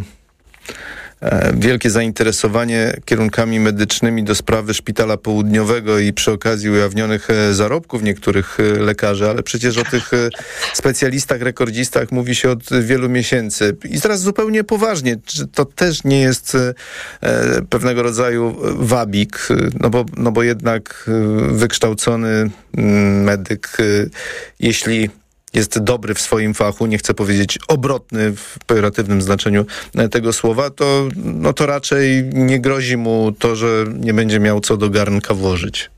wielkie zainteresowanie kierunkami medycznymi do sprawy Szpitala Południowego i przy okazji ujawnionych zarobków niektórych lekarzy, ale przecież o tych specjalistach, rekordzistach mówi się od wielu miesięcy. I teraz zupełnie poważnie, czy to też nie jest pewnego rodzaju wabik, no bo jednak wykształcony medyk, jeśli jest dobry w swoim fachu, nie chcę powiedzieć obrotny w pejoratywnym znaczeniu tego słowa, to raczej nie grozi mu to, że nie będzie miał co do garnka włożyć.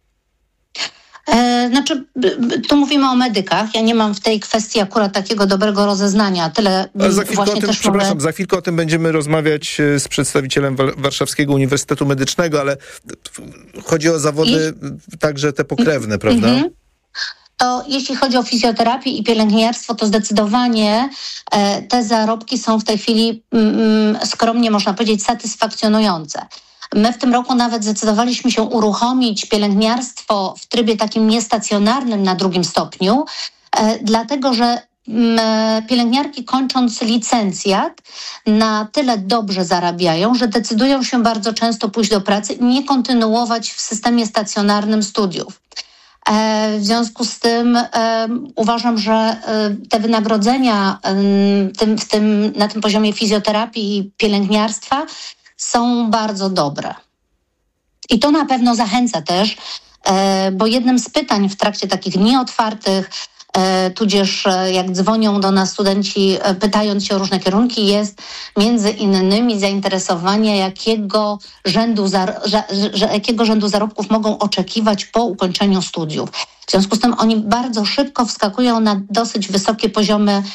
Tu mówimy o medykach. Ja nie mam w tej kwestii akurat takiego dobrego rozeznania. Tyle za chwilkę o tym będziemy rozmawiać z przedstawicielem Warszawskiego Uniwersytetu Medycznego, ale chodzi o zawody także te pokrewne, prawda? To jeśli chodzi o fizjoterapię i pielęgniarstwo, to zdecydowanie te zarobki są w tej chwili skromnie, można powiedzieć, satysfakcjonujące. My w tym roku nawet zdecydowaliśmy się uruchomić pielęgniarstwo w trybie takim niestacjonarnym na 2. stopniu, dlatego że pielęgniarki, kończąc licencjat, na tyle dobrze zarabiają, że decydują się bardzo często pójść do pracy i nie kontynuować w systemie stacjonarnym studiów. W związku z tym uważam, że te wynagrodzenia na tym poziomie fizjoterapii i pielęgniarstwa są bardzo dobre. I to na pewno zachęca też, bo jednym z pytań w trakcie takich dni otwartych, tudzież jak dzwonią do nas studenci pytając się o różne kierunki, jest między innymi zainteresowanie, jakiego rzędu zarobków mogą oczekiwać po ukończeniu studiów. W związku z tym oni bardzo szybko wskakują na dosyć wysokie poziomy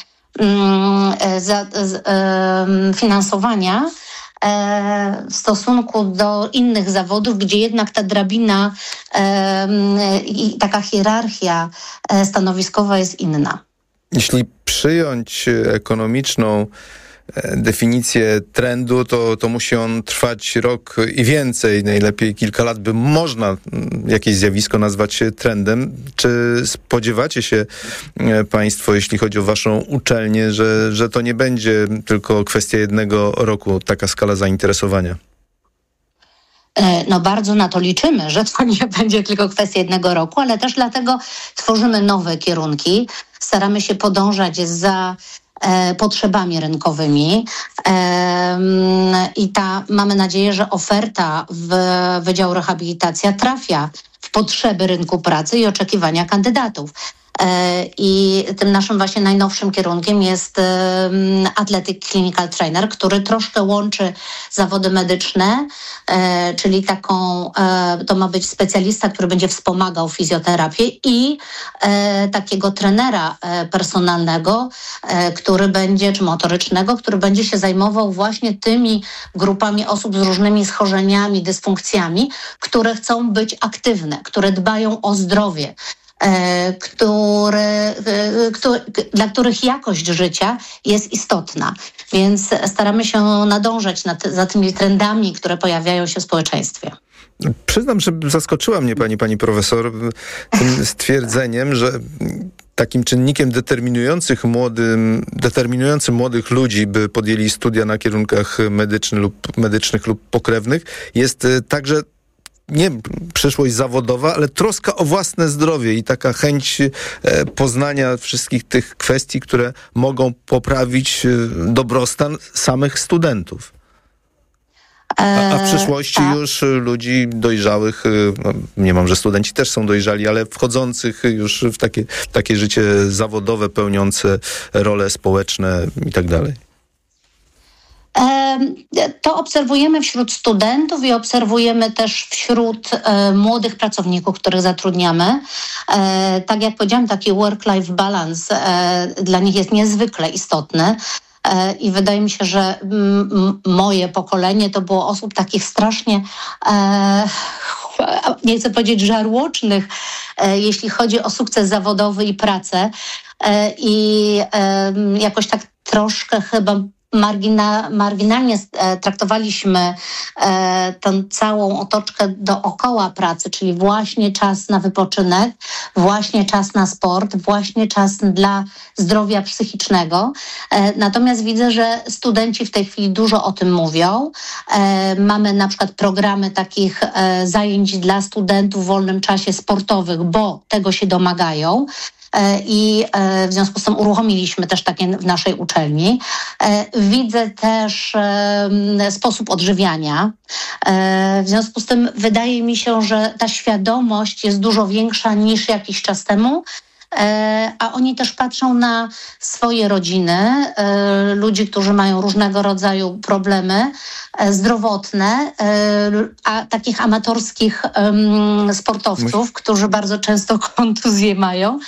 finansowania w stosunku do innych zawodów, gdzie jednak ta drabina i taka hierarchia stanowiskowa jest inna. Jeśli przyjąć ekonomiczną definicję trendu, to musi on trwać rok i więcej, najlepiej kilka lat, by można jakieś zjawisko nazwać trendem. Czy spodziewacie się państwo, jeśli chodzi o waszą uczelnię, że to nie będzie tylko kwestia jednego roku, taka skala zainteresowania? No bardzo na to liczymy, że to nie będzie tylko kwestia jednego roku, ale też dlatego tworzymy nowe kierunki. Staramy się podążać za potrzebami rynkowymi i mamy nadzieję, że oferta w Wydziału Rehabilitacja trafia w potrzeby rynku pracy i oczekiwania kandydatów. I tym naszym właśnie najnowszym kierunkiem jest Athletic Clinical Trainer, który troszkę łączy zawody medyczne, czyli to ma być specjalista, który będzie wspomagał fizjoterapię i takiego trenera personalnego, czy motorycznego, który będzie się zajmował właśnie tymi grupami osób z różnymi schorzeniami, dysfunkcjami, które chcą być aktywne, które dbają o zdrowie, dla których jakość życia jest istotna. Więc staramy się nadążać za tymi trendami, które pojawiają się w społeczeństwie. Przyznam, że zaskoczyła mnie pani profesor tym stwierdzeniem, że takim czynnikiem determinującym młodych ludzi, by podjęli studia na kierunkach medycznych lub pokrewnych, jest także nie przyszłość zawodowa, ale troska o własne zdrowie i taka chęć poznania wszystkich tych kwestii, które mogą poprawić dobrostan samych studentów. A w przyszłości już ludzi dojrzałych, mniemam, że studenci też są dojrzali, ale wchodzących już w takie życie zawodowe, pełniące role społeczne i tak dalej. To obserwujemy wśród studentów i obserwujemy też wśród młodych pracowników, których zatrudniamy. Tak jak powiedziałam, taki work-life balance dla nich jest niezwykle istotny. I wydaje mi się, że moje pokolenie to było osób takich strasznie, nie chcę powiedzieć żarłocznych, jeśli chodzi o sukces zawodowy i pracę. I jakoś tak troszkę chyba marginalnie traktowaliśmy tę całą otoczkę dookoła pracy, czyli właśnie czas na wypoczynek, właśnie czas na sport, właśnie czas dla zdrowia psychicznego. Natomiast widzę, że studenci w tej chwili dużo o tym mówią. Mamy na przykład programy takich zajęć dla studentów w wolnym czasie sportowych, bo tego się domagają. I w związku z tym uruchomiliśmy też takie w naszej uczelni. Widzę też sposób odżywiania. W związku z tym wydaje mi się, że ta świadomość jest dużo większa niż jakiś czas temu. A oni też patrzą na swoje rodziny, ludzi, którzy mają różnego rodzaju problemy zdrowotne, a takich amatorskich sportowców, którzy bardzo często kontuzje mają.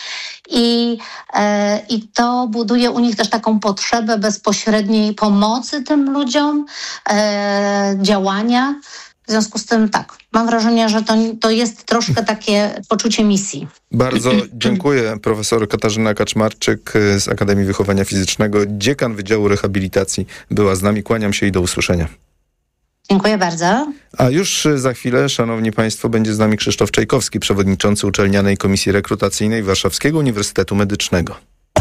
I to buduje u nich też taką potrzebę bezpośredniej pomocy tym ludziom, działania. W związku z tym tak, mam wrażenie, że to jest troszkę takie poczucie misji. Bardzo dziękuję. Profesor Katarzyna Kaczmarczyk z Akademii Wychowania Fizycznego, dziekan Wydziału Rehabilitacji, była z nami. Kłaniam się i do usłyszenia. Dziękuję bardzo. A już za chwilę, szanowni państwo, będzie z nami Krzysztof Czajkowski, przewodniczący Uczelnianej Komisji Rekrutacyjnej Warszawskiego Uniwersytetu Medycznego.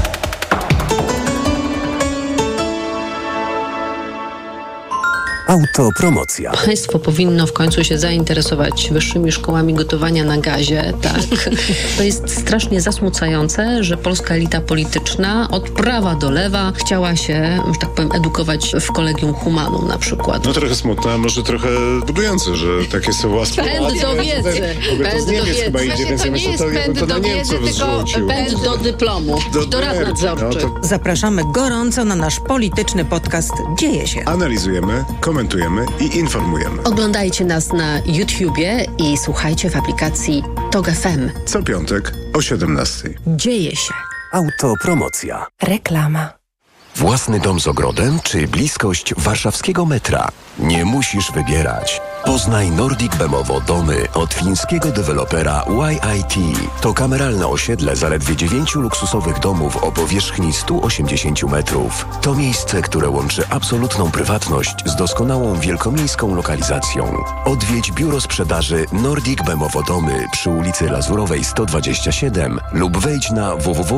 Autopromocja. Państwo powinno w końcu się zainteresować wyższymi szkołami gotowania na gazie, tak? To jest strasznie zasmucające, że polska elita polityczna od prawa do lewa chciała się, że tak powiem, edukować w Collegium Humanum na przykład. No trochę smutne, a może trochę budujące, że takie są łaskie. Pęd do wiedzy. Pęd do wiedzy. Chyba idzie, więc to nie jest pęd do wiedzy, tylko pęd do dyplomu. Do rad nadzorczych. No to... Zapraszamy gorąco na nasz polityczny podcast Dzieje się. Analizujemy, komentujemy i informujemy. Oglądajcie nas na YouTubie i słuchajcie w aplikacji TOG FM. Co piątek o 17:00. Dzieje się. Autopromocja. Reklama. Własny dom z ogrodem czy bliskość warszawskiego metra? Nie musisz wybierać. Poznaj Nordic Bemowo domy od fińskiego dewelopera YIT. To kameralne osiedle zaledwie 9 luksusowych domów o powierzchni 180 metrów. To miejsce, które łączy absolutną prywatność z doskonałą wielkomiejską lokalizacją. Odwiedź biuro sprzedaży Nordic Bemowo domy przy ulicy Lazurowej 127 lub wejdź na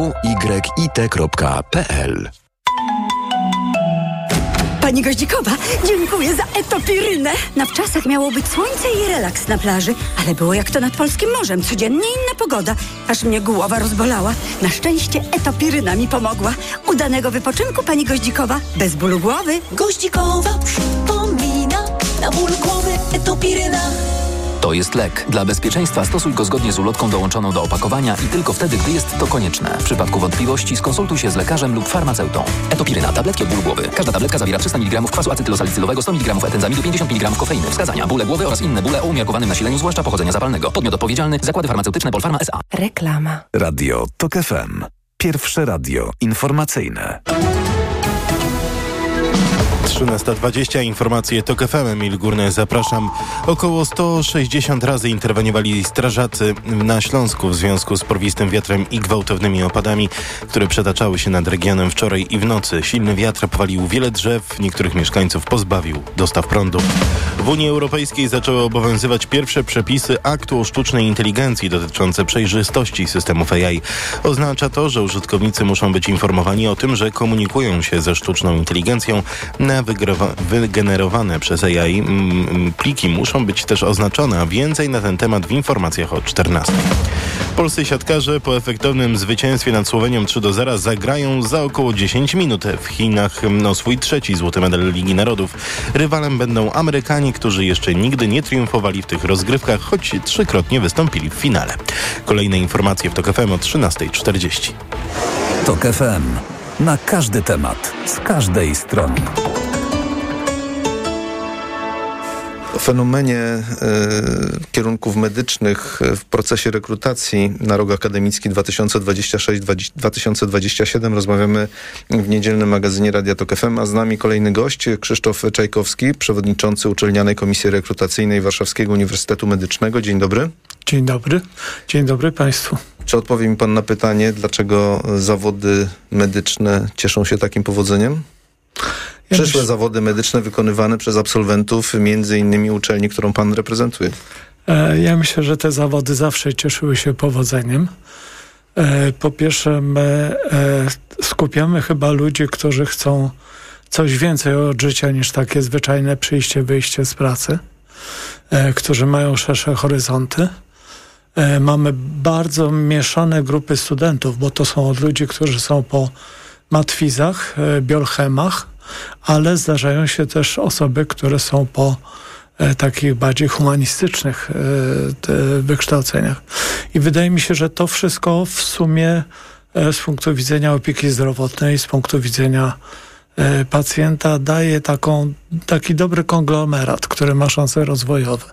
www.yit.pl. Pani Goździkowa, dziękuję za etopirynę. Na wczasach miało być słońce i relaks na plaży, ale było jak to nad polskim morzem. Codziennie inna pogoda, aż mnie głowa rozbolała. Na szczęście etopiryna mi pomogła. Udanego wypoczynku, pani Goździkowa, bez bólu głowy. Goździkowa przypomina, na ból głowy etopiryna. To jest lek. Dla bezpieczeństwa stosuj go zgodnie z ulotką dołączoną do opakowania i tylko wtedy, gdy jest to konieczne. W przypadku wątpliwości skonsultuj się z lekarzem lub farmaceutą. Etopiryna. Tabletki od bólu głowy. Każda tabletka zawiera 300 mg kwasu acetylosalicylowego, 100 mg etenzamidu, 50 mg kofeiny. Wskazania: bóle głowy oraz inne bóle o umiarkowanym nasileniu, zwłaszcza pochodzenia zapalnego. Podmiot odpowiedzialny: Zakłady Farmaceutyczne Polpharma S.A. Reklama. Radio TOK FM. Pierwsze radio informacyjne. 13:20, informacje TOK FM, Emil Górny, zapraszam. Około 160 razy interweniowali strażacy na Śląsku w związku z porwistym wiatrem i gwałtownymi opadami, które przetaczały się nad regionem wczoraj i w nocy. Silny wiatr powalił wiele drzew, niektórych mieszkańców pozbawił dostaw prądu. W Unii Europejskiej zaczęły obowiązywać pierwsze przepisy aktu o sztucznej inteligencji dotyczące przejrzystości systemów AI. Oznacza to, że użytkownicy muszą być informowani o tym, że komunikują się ze sztuczną inteligencją. Na wygenerowane przez AI pliki muszą być też oznaczone, a więcej na ten temat w informacjach o 14. Polscy siatkarze po efektownym zwycięstwie nad Słowenią 3-0 zagrają za około 10 minut w Chinach o swój trzeci złoty medal Ligi Narodów. Rywalem będą Amerykanie, którzy jeszcze nigdy nie triumfowali w tych rozgrywkach, choć 3-krotnie wystąpili w finale. Kolejne informacje w TOK FM o 13:40. TOK FM. Na każdy temat, z każdej strony. O fenomenie kierunków medycznych w procesie rekrutacji na rok akademicki 2026-2027 rozmawiamy w niedzielnym magazynie Radia TOK FM, a z nami kolejny gość, Krzysztof Czajkowski, przewodniczący Uczelnianej Komisji Rekrutacyjnej Warszawskiego Uniwersytetu Medycznego. Dzień dobry. Dzień dobry. Dzień dobry Państwu. Czy odpowie mi Pan na pytanie, dlaczego zawody medyczne cieszą się takim powodzeniem? Przyszłe zawody medyczne wykonywane przez absolwentów między innymi uczelni, którą Pan reprezentuje. Ja myślę, że te zawody zawsze cieszyły się powodzeniem. Po pierwsze, my skupiamy chyba ludzi, którzy chcą coś więcej od życia niż takie zwyczajne przyjście, wyjście z pracy, którzy mają szersze horyzonty. Mamy bardzo mieszane grupy studentów, bo to są od ludzi, którzy są po matwizach, biolchemach, ale zdarzają się też osoby, które są po takich bardziej humanistycznych wykształceniach. I wydaje mi się, że to wszystko w sumie z punktu widzenia opieki zdrowotnej, z punktu widzenia pacjenta daje taki dobry konglomerat, który ma szanse rozwojowe.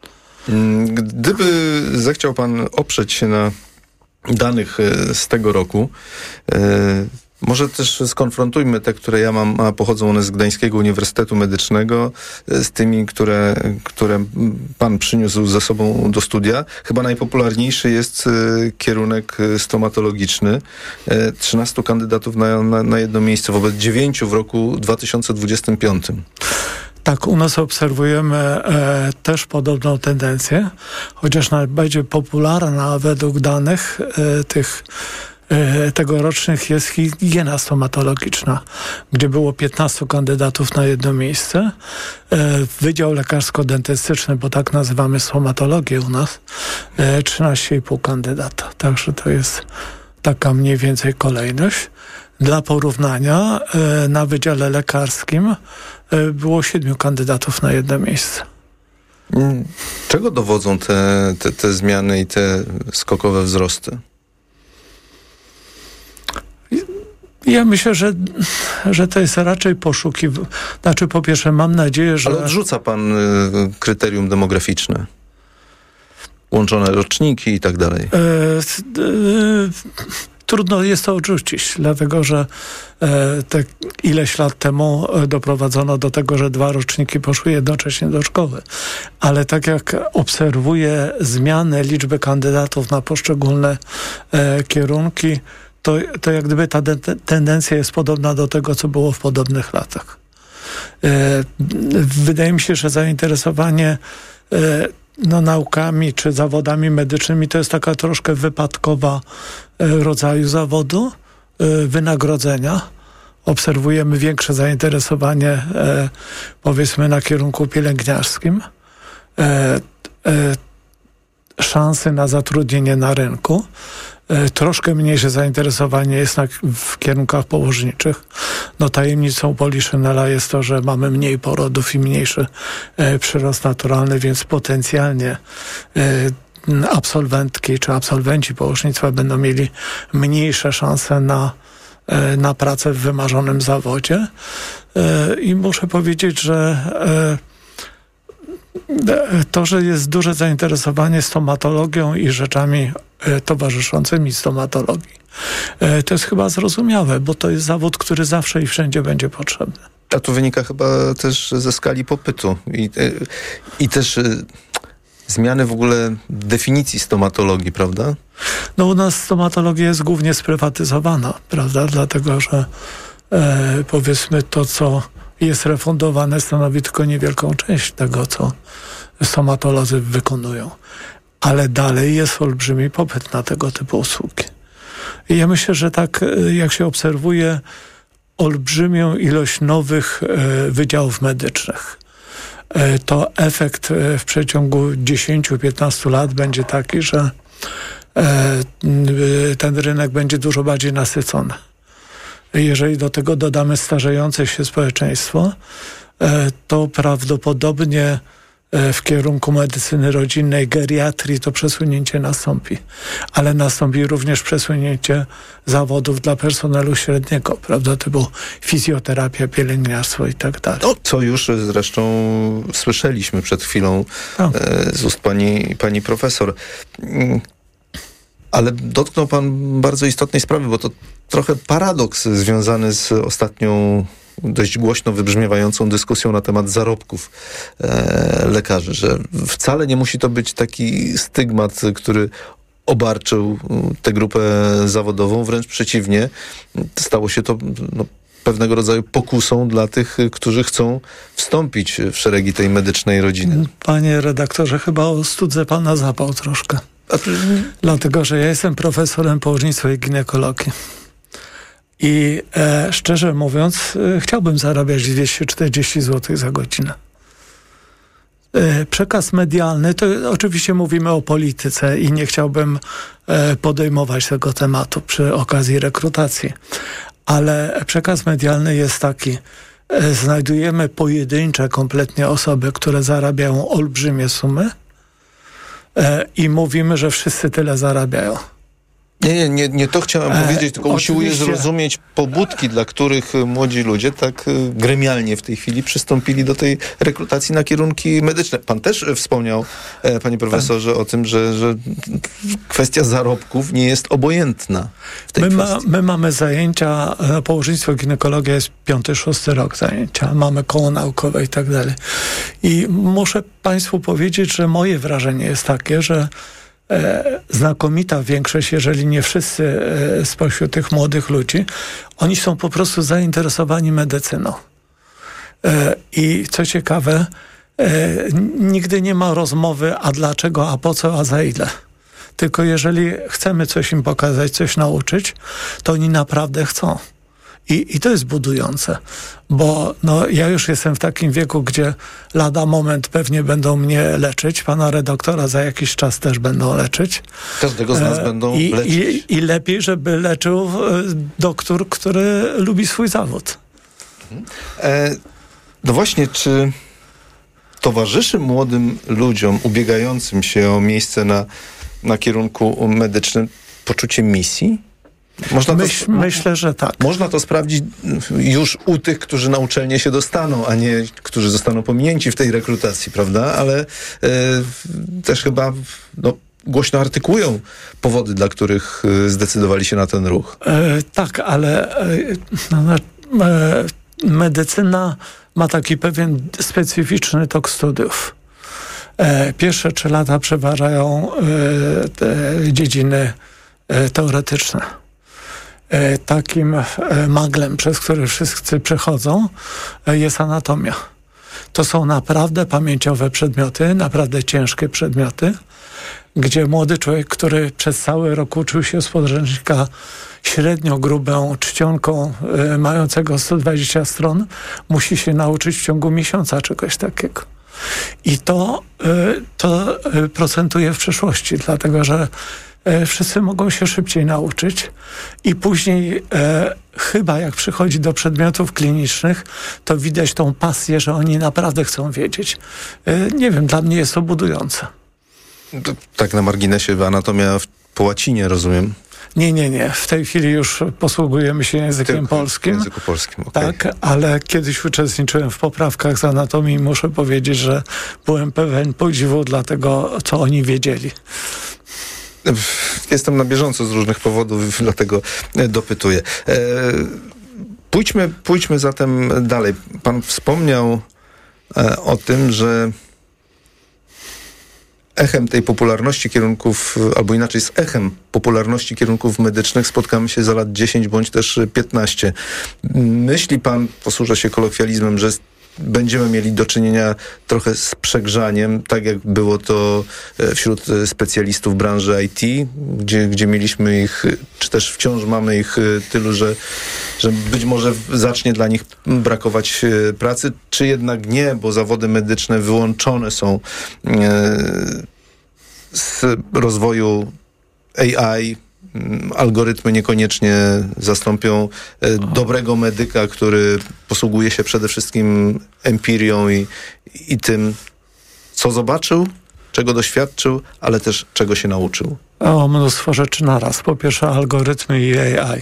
Gdyby zechciał Pan oprzeć się na danych z tego roku, może też skonfrontujmy te, które ja mam, a pochodzą one z Gdańskiego Uniwersytetu Medycznego, z tymi, które Pan przyniósł ze sobą do studia. Chyba najpopularniejszy jest kierunek stomatologiczny. 13 kandydatów na jedno miejsce wobec 9 w roku 2025. Tak, u nas obserwujemy też podobną tendencję, chociaż najbardziej popularna według danych tegorocznych jest higiena stomatologiczna, gdzie było 15 kandydatów na jedno miejsce. Wydział lekarsko-dentystyczny, bo tak nazywamy stomatologię u nas, 13,5 kandydata. Także to jest taka mniej więcej kolejność. Dla porównania na Wydziale Lekarskim było 7 kandydatów na jedno miejsce. Czego dowodzą te zmiany i te skokowe wzrosty? Ja myślę, że to jest raczej poszukiwanie. Znaczy, po pierwsze, mam nadzieję, że... Ale odrzuca Pan kryterium demograficzne? Łączone roczniki i tak dalej. Trudno jest to odrzucić, dlatego że ileś lat temu doprowadzono do tego, że 2 roczniki poszły jednocześnie do szkoły. ale tak jak obserwuję zmianę liczby kandydatów na poszczególne kierunki, to jak gdyby ta tendencja jest podobna do tego, co było w podobnych latach. Wydaje mi się, że zainteresowanie naukami czy zawodami medycznymi to jest taka troszkę wypadkowa rodzaju zawodu, wynagrodzenia. Obserwujemy większe zainteresowanie powiedzmy na kierunku pielęgniarskim, szansy na zatrudnienie na rynku. Troszkę mniejsze zainteresowanie jest w kierunkach położniczych. Tajemnicą Poliszynela jest to, że mamy mniej porodów i mniejszy przyrost naturalny, więc potencjalnie absolwentki czy absolwenci położnictwa będą mieli mniejsze szanse na pracę w wymarzonym zawodzie. I muszę powiedzieć, że to, że jest duże zainteresowanie stomatologią i rzeczami towarzyszącymi stomatologii, to jest chyba zrozumiałe, bo to jest zawód, który zawsze i wszędzie będzie potrzebny. A to wynika chyba też ze skali popytu i też zmiany w ogóle definicji stomatologii, prawda? U nas stomatologia jest głównie sprywatyzowana, prawda? Dlatego, że powiedzmy to, co jest refundowane, stanowi tylko niewielką część tego, co stomatolodzy wykonują. Ale dalej jest olbrzymi popyt na tego typu usługi. I ja myślę, że tak jak się obserwuje olbrzymią ilość nowych wydziałów medycznych, to efekt w przeciągu 10-15 lat będzie taki, że ten rynek będzie dużo bardziej nasycony. Jeżeli do tego dodamy starzejące się społeczeństwo, to prawdopodobnie w kierunku medycyny rodzinnej, geriatrii to przesunięcie nastąpi. Ale nastąpi również przesunięcie zawodów dla personelu średniego, prawda, typu fizjoterapia, pielęgniarstwo i tak dalej. Co już zresztą słyszeliśmy przed chwilą z ust pani profesor. Ale dotknął pan bardzo istotnej sprawy, bo to trochę paradoks związany z ostatnią dość głośno wybrzmiewającą dyskusją na temat zarobków lekarzy, że wcale nie musi to być taki stygmat, który obarczył tę grupę zawodową, wręcz przeciwnie, stało się to pewnego rodzaju pokusą dla tych, którzy chcą wstąpić w szeregi tej medycznej rodziny. Panie redaktorze, chyba ostudzę pana zapał troszkę. Dlatego, że ja jestem profesorem położnictwa i ginekologii. I szczerze mówiąc, chciałbym zarabiać 240 zł za godzinę. Przekaz medialny, to oczywiście mówimy o polityce i nie chciałbym podejmować tego tematu przy okazji rekrutacji. Ale przekaz medialny jest taki. Znajdujemy pojedyncze kompletnie osoby, które zarabiają olbrzymie sumy i mówimy, że wszyscy tyle zarabiają. Nie to chciałem powiedzieć, tylko usiłuję zrozumieć pobudki, dla których młodzi ludzie tak gremialnie w tej chwili przystąpili do tej rekrutacji na kierunki medyczne. Pan też wspomniał, panie profesorze, o tym, że kwestia zarobków nie jest obojętna w tej kwestii. My mamy zajęcia, położnictwo ginekologia jest 5-6 rok zajęcia, mamy koło naukowe i tak dalej. I muszę państwu powiedzieć, że moje wrażenie jest takie, że znakomita większość, jeżeli nie wszyscy spośród tych młodych ludzi, oni są po prostu zainteresowani medycyną. I co ciekawe, nigdy nie ma rozmowy, a dlaczego, a po co, a za ile. Tylko jeżeli chcemy coś im pokazać, coś nauczyć, to oni naprawdę chcą. I to jest budujące, bo ja już jestem w takim wieku, gdzie lada moment pewnie będą mnie leczyć, pana redaktora za jakiś czas też będą leczyć. Każdego z nas będą leczyć. I lepiej, żeby leczył doktor, który lubi swój zawód. No właśnie, czy towarzyszy młodym ludziom ubiegającym się o miejsce na kierunku medycznym poczucie misji? Myślę, że tak. Można to sprawdzić już u tych, którzy na uczelnię się dostaną, a nie którzy zostaną pominięci w tej rekrutacji, prawda? Ale też chyba głośno artykułują powody, dla których zdecydowali się na ten ruch. Tak, ale medycyna ma taki pewien specyficzny tok studiów. Pierwsze 3 lata przeważają te dziedziny teoretyczne. Takim maglem, przez który wszyscy przechodzą, jest anatomia. To są naprawdę pamięciowe przedmioty, naprawdę ciężkie przedmioty, gdzie młody człowiek, który przez cały rok uczył się z podręcznika średnio grubą czcionką mającego 120 stron, musi się nauczyć w ciągu miesiąca czegoś takiego. I to procentuje w przyszłości, dlatego że wszyscy mogą się szybciej nauczyć i później chyba jak przychodzi do przedmiotów klinicznych, to widać tą pasję, że oni naprawdę chcą wiedzieć. Nie wiem, dla mnie jest to budujące. Tak na marginesie, anatomia po łacinie, rozumiem? Nie. W tej chwili już posługujemy się językiem polskim. W języku polskim, okej. Tak, ale kiedyś uczestniczyłem w poprawkach z anatomii i muszę powiedzieć, że byłem pełen podziwu dla tego, co oni wiedzieli. Jestem na bieżąco z różnych powodów, dlatego dopytuję. Pójdźmy zatem dalej. Pan wspomniał o tym, że echem tej popularności kierunków, albo inaczej z echem popularności kierunków medycznych spotkamy się za lat 10 bądź też 15. Myśli pan, posłużę się kolokwializmem, że będziemy mieli do czynienia trochę z przegrzaniem, tak jak było to wśród specjalistów branży IT, gdzie mieliśmy ich, czy też wciąż mamy ich tylu, że być może zacznie dla nich brakować pracy, czy jednak nie, bo zawody medyczne wyłączone są z rozwoju AI. Algorytmy niekoniecznie zastąpią dobrego medyka, który posługuje się przede wszystkim empirią i tym, co zobaczył, czego doświadczył, ale też czego się nauczył. Mnóstwo rzeczy naraz. Po pierwsze algorytmy i AI.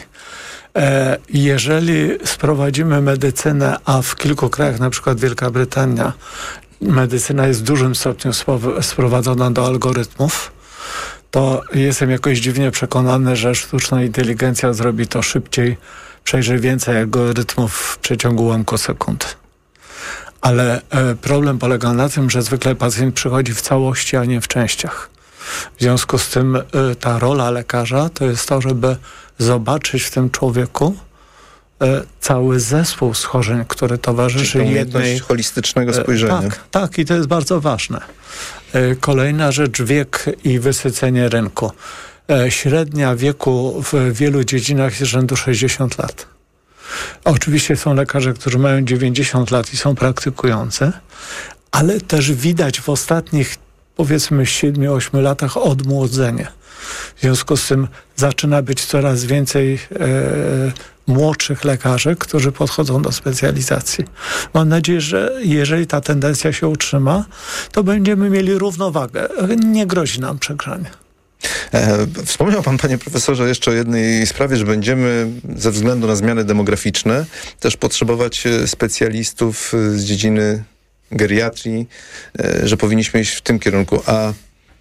Jeżeli sprowadzimy medycynę, a w kilku krajach, na przykład Wielka Brytania, medycyna jest w dużym stopniu sprowadzona do algorytmów, to jestem jakoś dziwnie przekonany, że sztuczna inteligencja zrobi to szybciej, przejrzy więcej algorytmów w przeciągu ułamku sekund. Ale problem polega na tym, że zwykle pacjent przychodzi w całości, a nie w częściach. W związku z tym ta rola lekarza to jest to, żeby zobaczyć w tym człowieku cały zespół schorzeń, które towarzyszy jednej... holistycznego spojrzenia. Tak, i to jest bardzo ważne. Kolejna rzecz, wiek i wysycenie rynku. Średnia wieku w wielu dziedzinach jest rzędu 60 lat. Oczywiście są lekarze, którzy mają 90 lat i są praktykujący, ale też widać w ostatnich, powiedzmy, 7-8 latach odmłodzenie. W związku z tym zaczyna być coraz więcej młodszych lekarzy, którzy podchodzą do specjalizacji. Mam nadzieję, że jeżeli ta tendencja się utrzyma, to będziemy mieli równowagę. Nie grozi nam przegrzanie. Wspomniał pan, panie profesorze, jeszcze o jednej sprawie, że będziemy ze względu na zmiany demograficzne też potrzebować specjalistów z dziedziny geriatrii, że powinniśmy iść w tym kierunku, a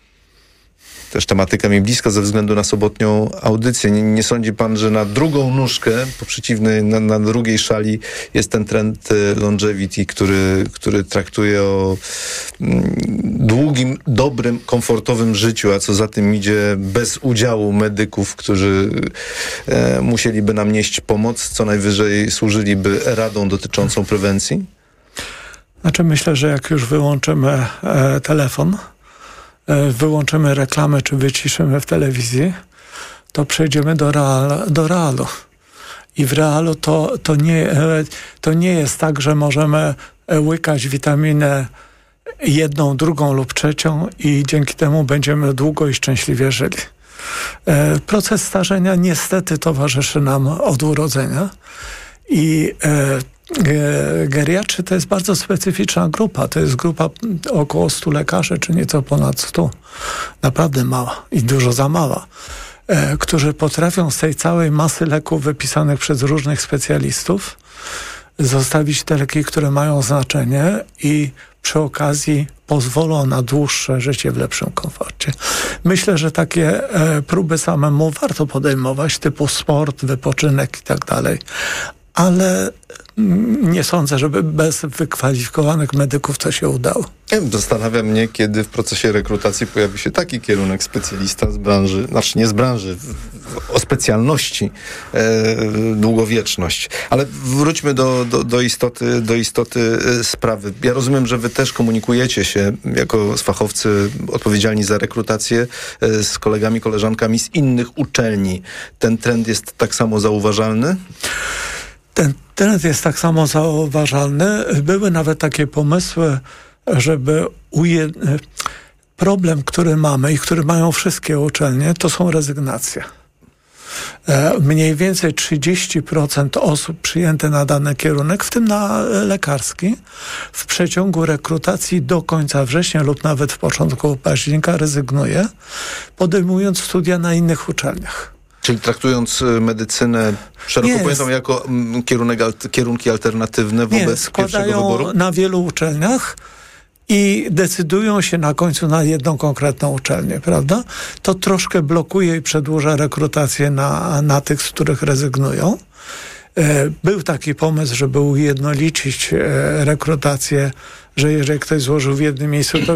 też tematyka mi bliska ze względu na sobotnią audycję. Nie sądzi pan, że na drugą nóżkę, po przeciwnej, na drugiej szali jest ten trend longevity, który traktuje o długim, dobrym, komfortowym życiu, a co za tym idzie bez udziału medyków, którzy musieliby nam nieść pomoc, co najwyżej służyliby radą dotyczącą prewencji? Znaczy myślę, że jak już wyłączymy telefon, wyłączymy reklamę, czy wyciszymy w telewizji, to przejdziemy do realu. I w realu to nie jest tak, że możemy łykać witaminę jedną, drugą lub trzecią i dzięki temu będziemy długo i szczęśliwie żyli. Proces starzenia niestety towarzyszy nam od urodzenia i geriatrzy to jest bardzo specyficzna grupa. To jest grupa około 100 lekarzy, czy nieco ponad 100. Naprawdę mała i dużo za mała. Którzy potrafią z tej całej masy leków wypisanych przez różnych specjalistów zostawić te leki, które mają znaczenie i przy okazji pozwolą na dłuższe życie w lepszym komforcie. Myślę, że takie próby samemu warto podejmować, typu sport, wypoczynek i tak dalej. ale nie sądzę, żeby bez wykwalifikowanych medyków to się udało. Zastanawia mnie, kiedy w procesie rekrutacji pojawi się taki kierunek specjalista z branży, znaczy nie z branży, o specjalności, długowieczność. Ale wróćmy do istoty sprawy. Ja rozumiem, że wy też komunikujecie się jako fachowcy odpowiedzialni za rekrutację z kolegami, koleżankami z innych uczelni. Ten trend jest tak samo zauważalny? Ten trend jest tak samo zauważalny. Były nawet takie pomysły, żeby problem, który mamy i który mają wszystkie uczelnie, to są rezygnacje. Mniej więcej 30% osób przyjęte na dany kierunek, w tym na lekarski, w przeciągu rekrutacji do końca września lub nawet w początku października rezygnuje, podejmując studia na innych uczelniach. Czyli traktując medycynę szeroko pojętą jako kierunki alternatywne wobec pierwszego wyboru? Na wielu uczelniach i decydują się na końcu na jedną konkretną uczelnię, prawda? To troszkę blokuje i przedłuża rekrutację na tych, z których rezygnują. Był taki pomysł, żeby ujednolicić rekrutację, że jeżeli ktoś złożył w jednym miejscu, to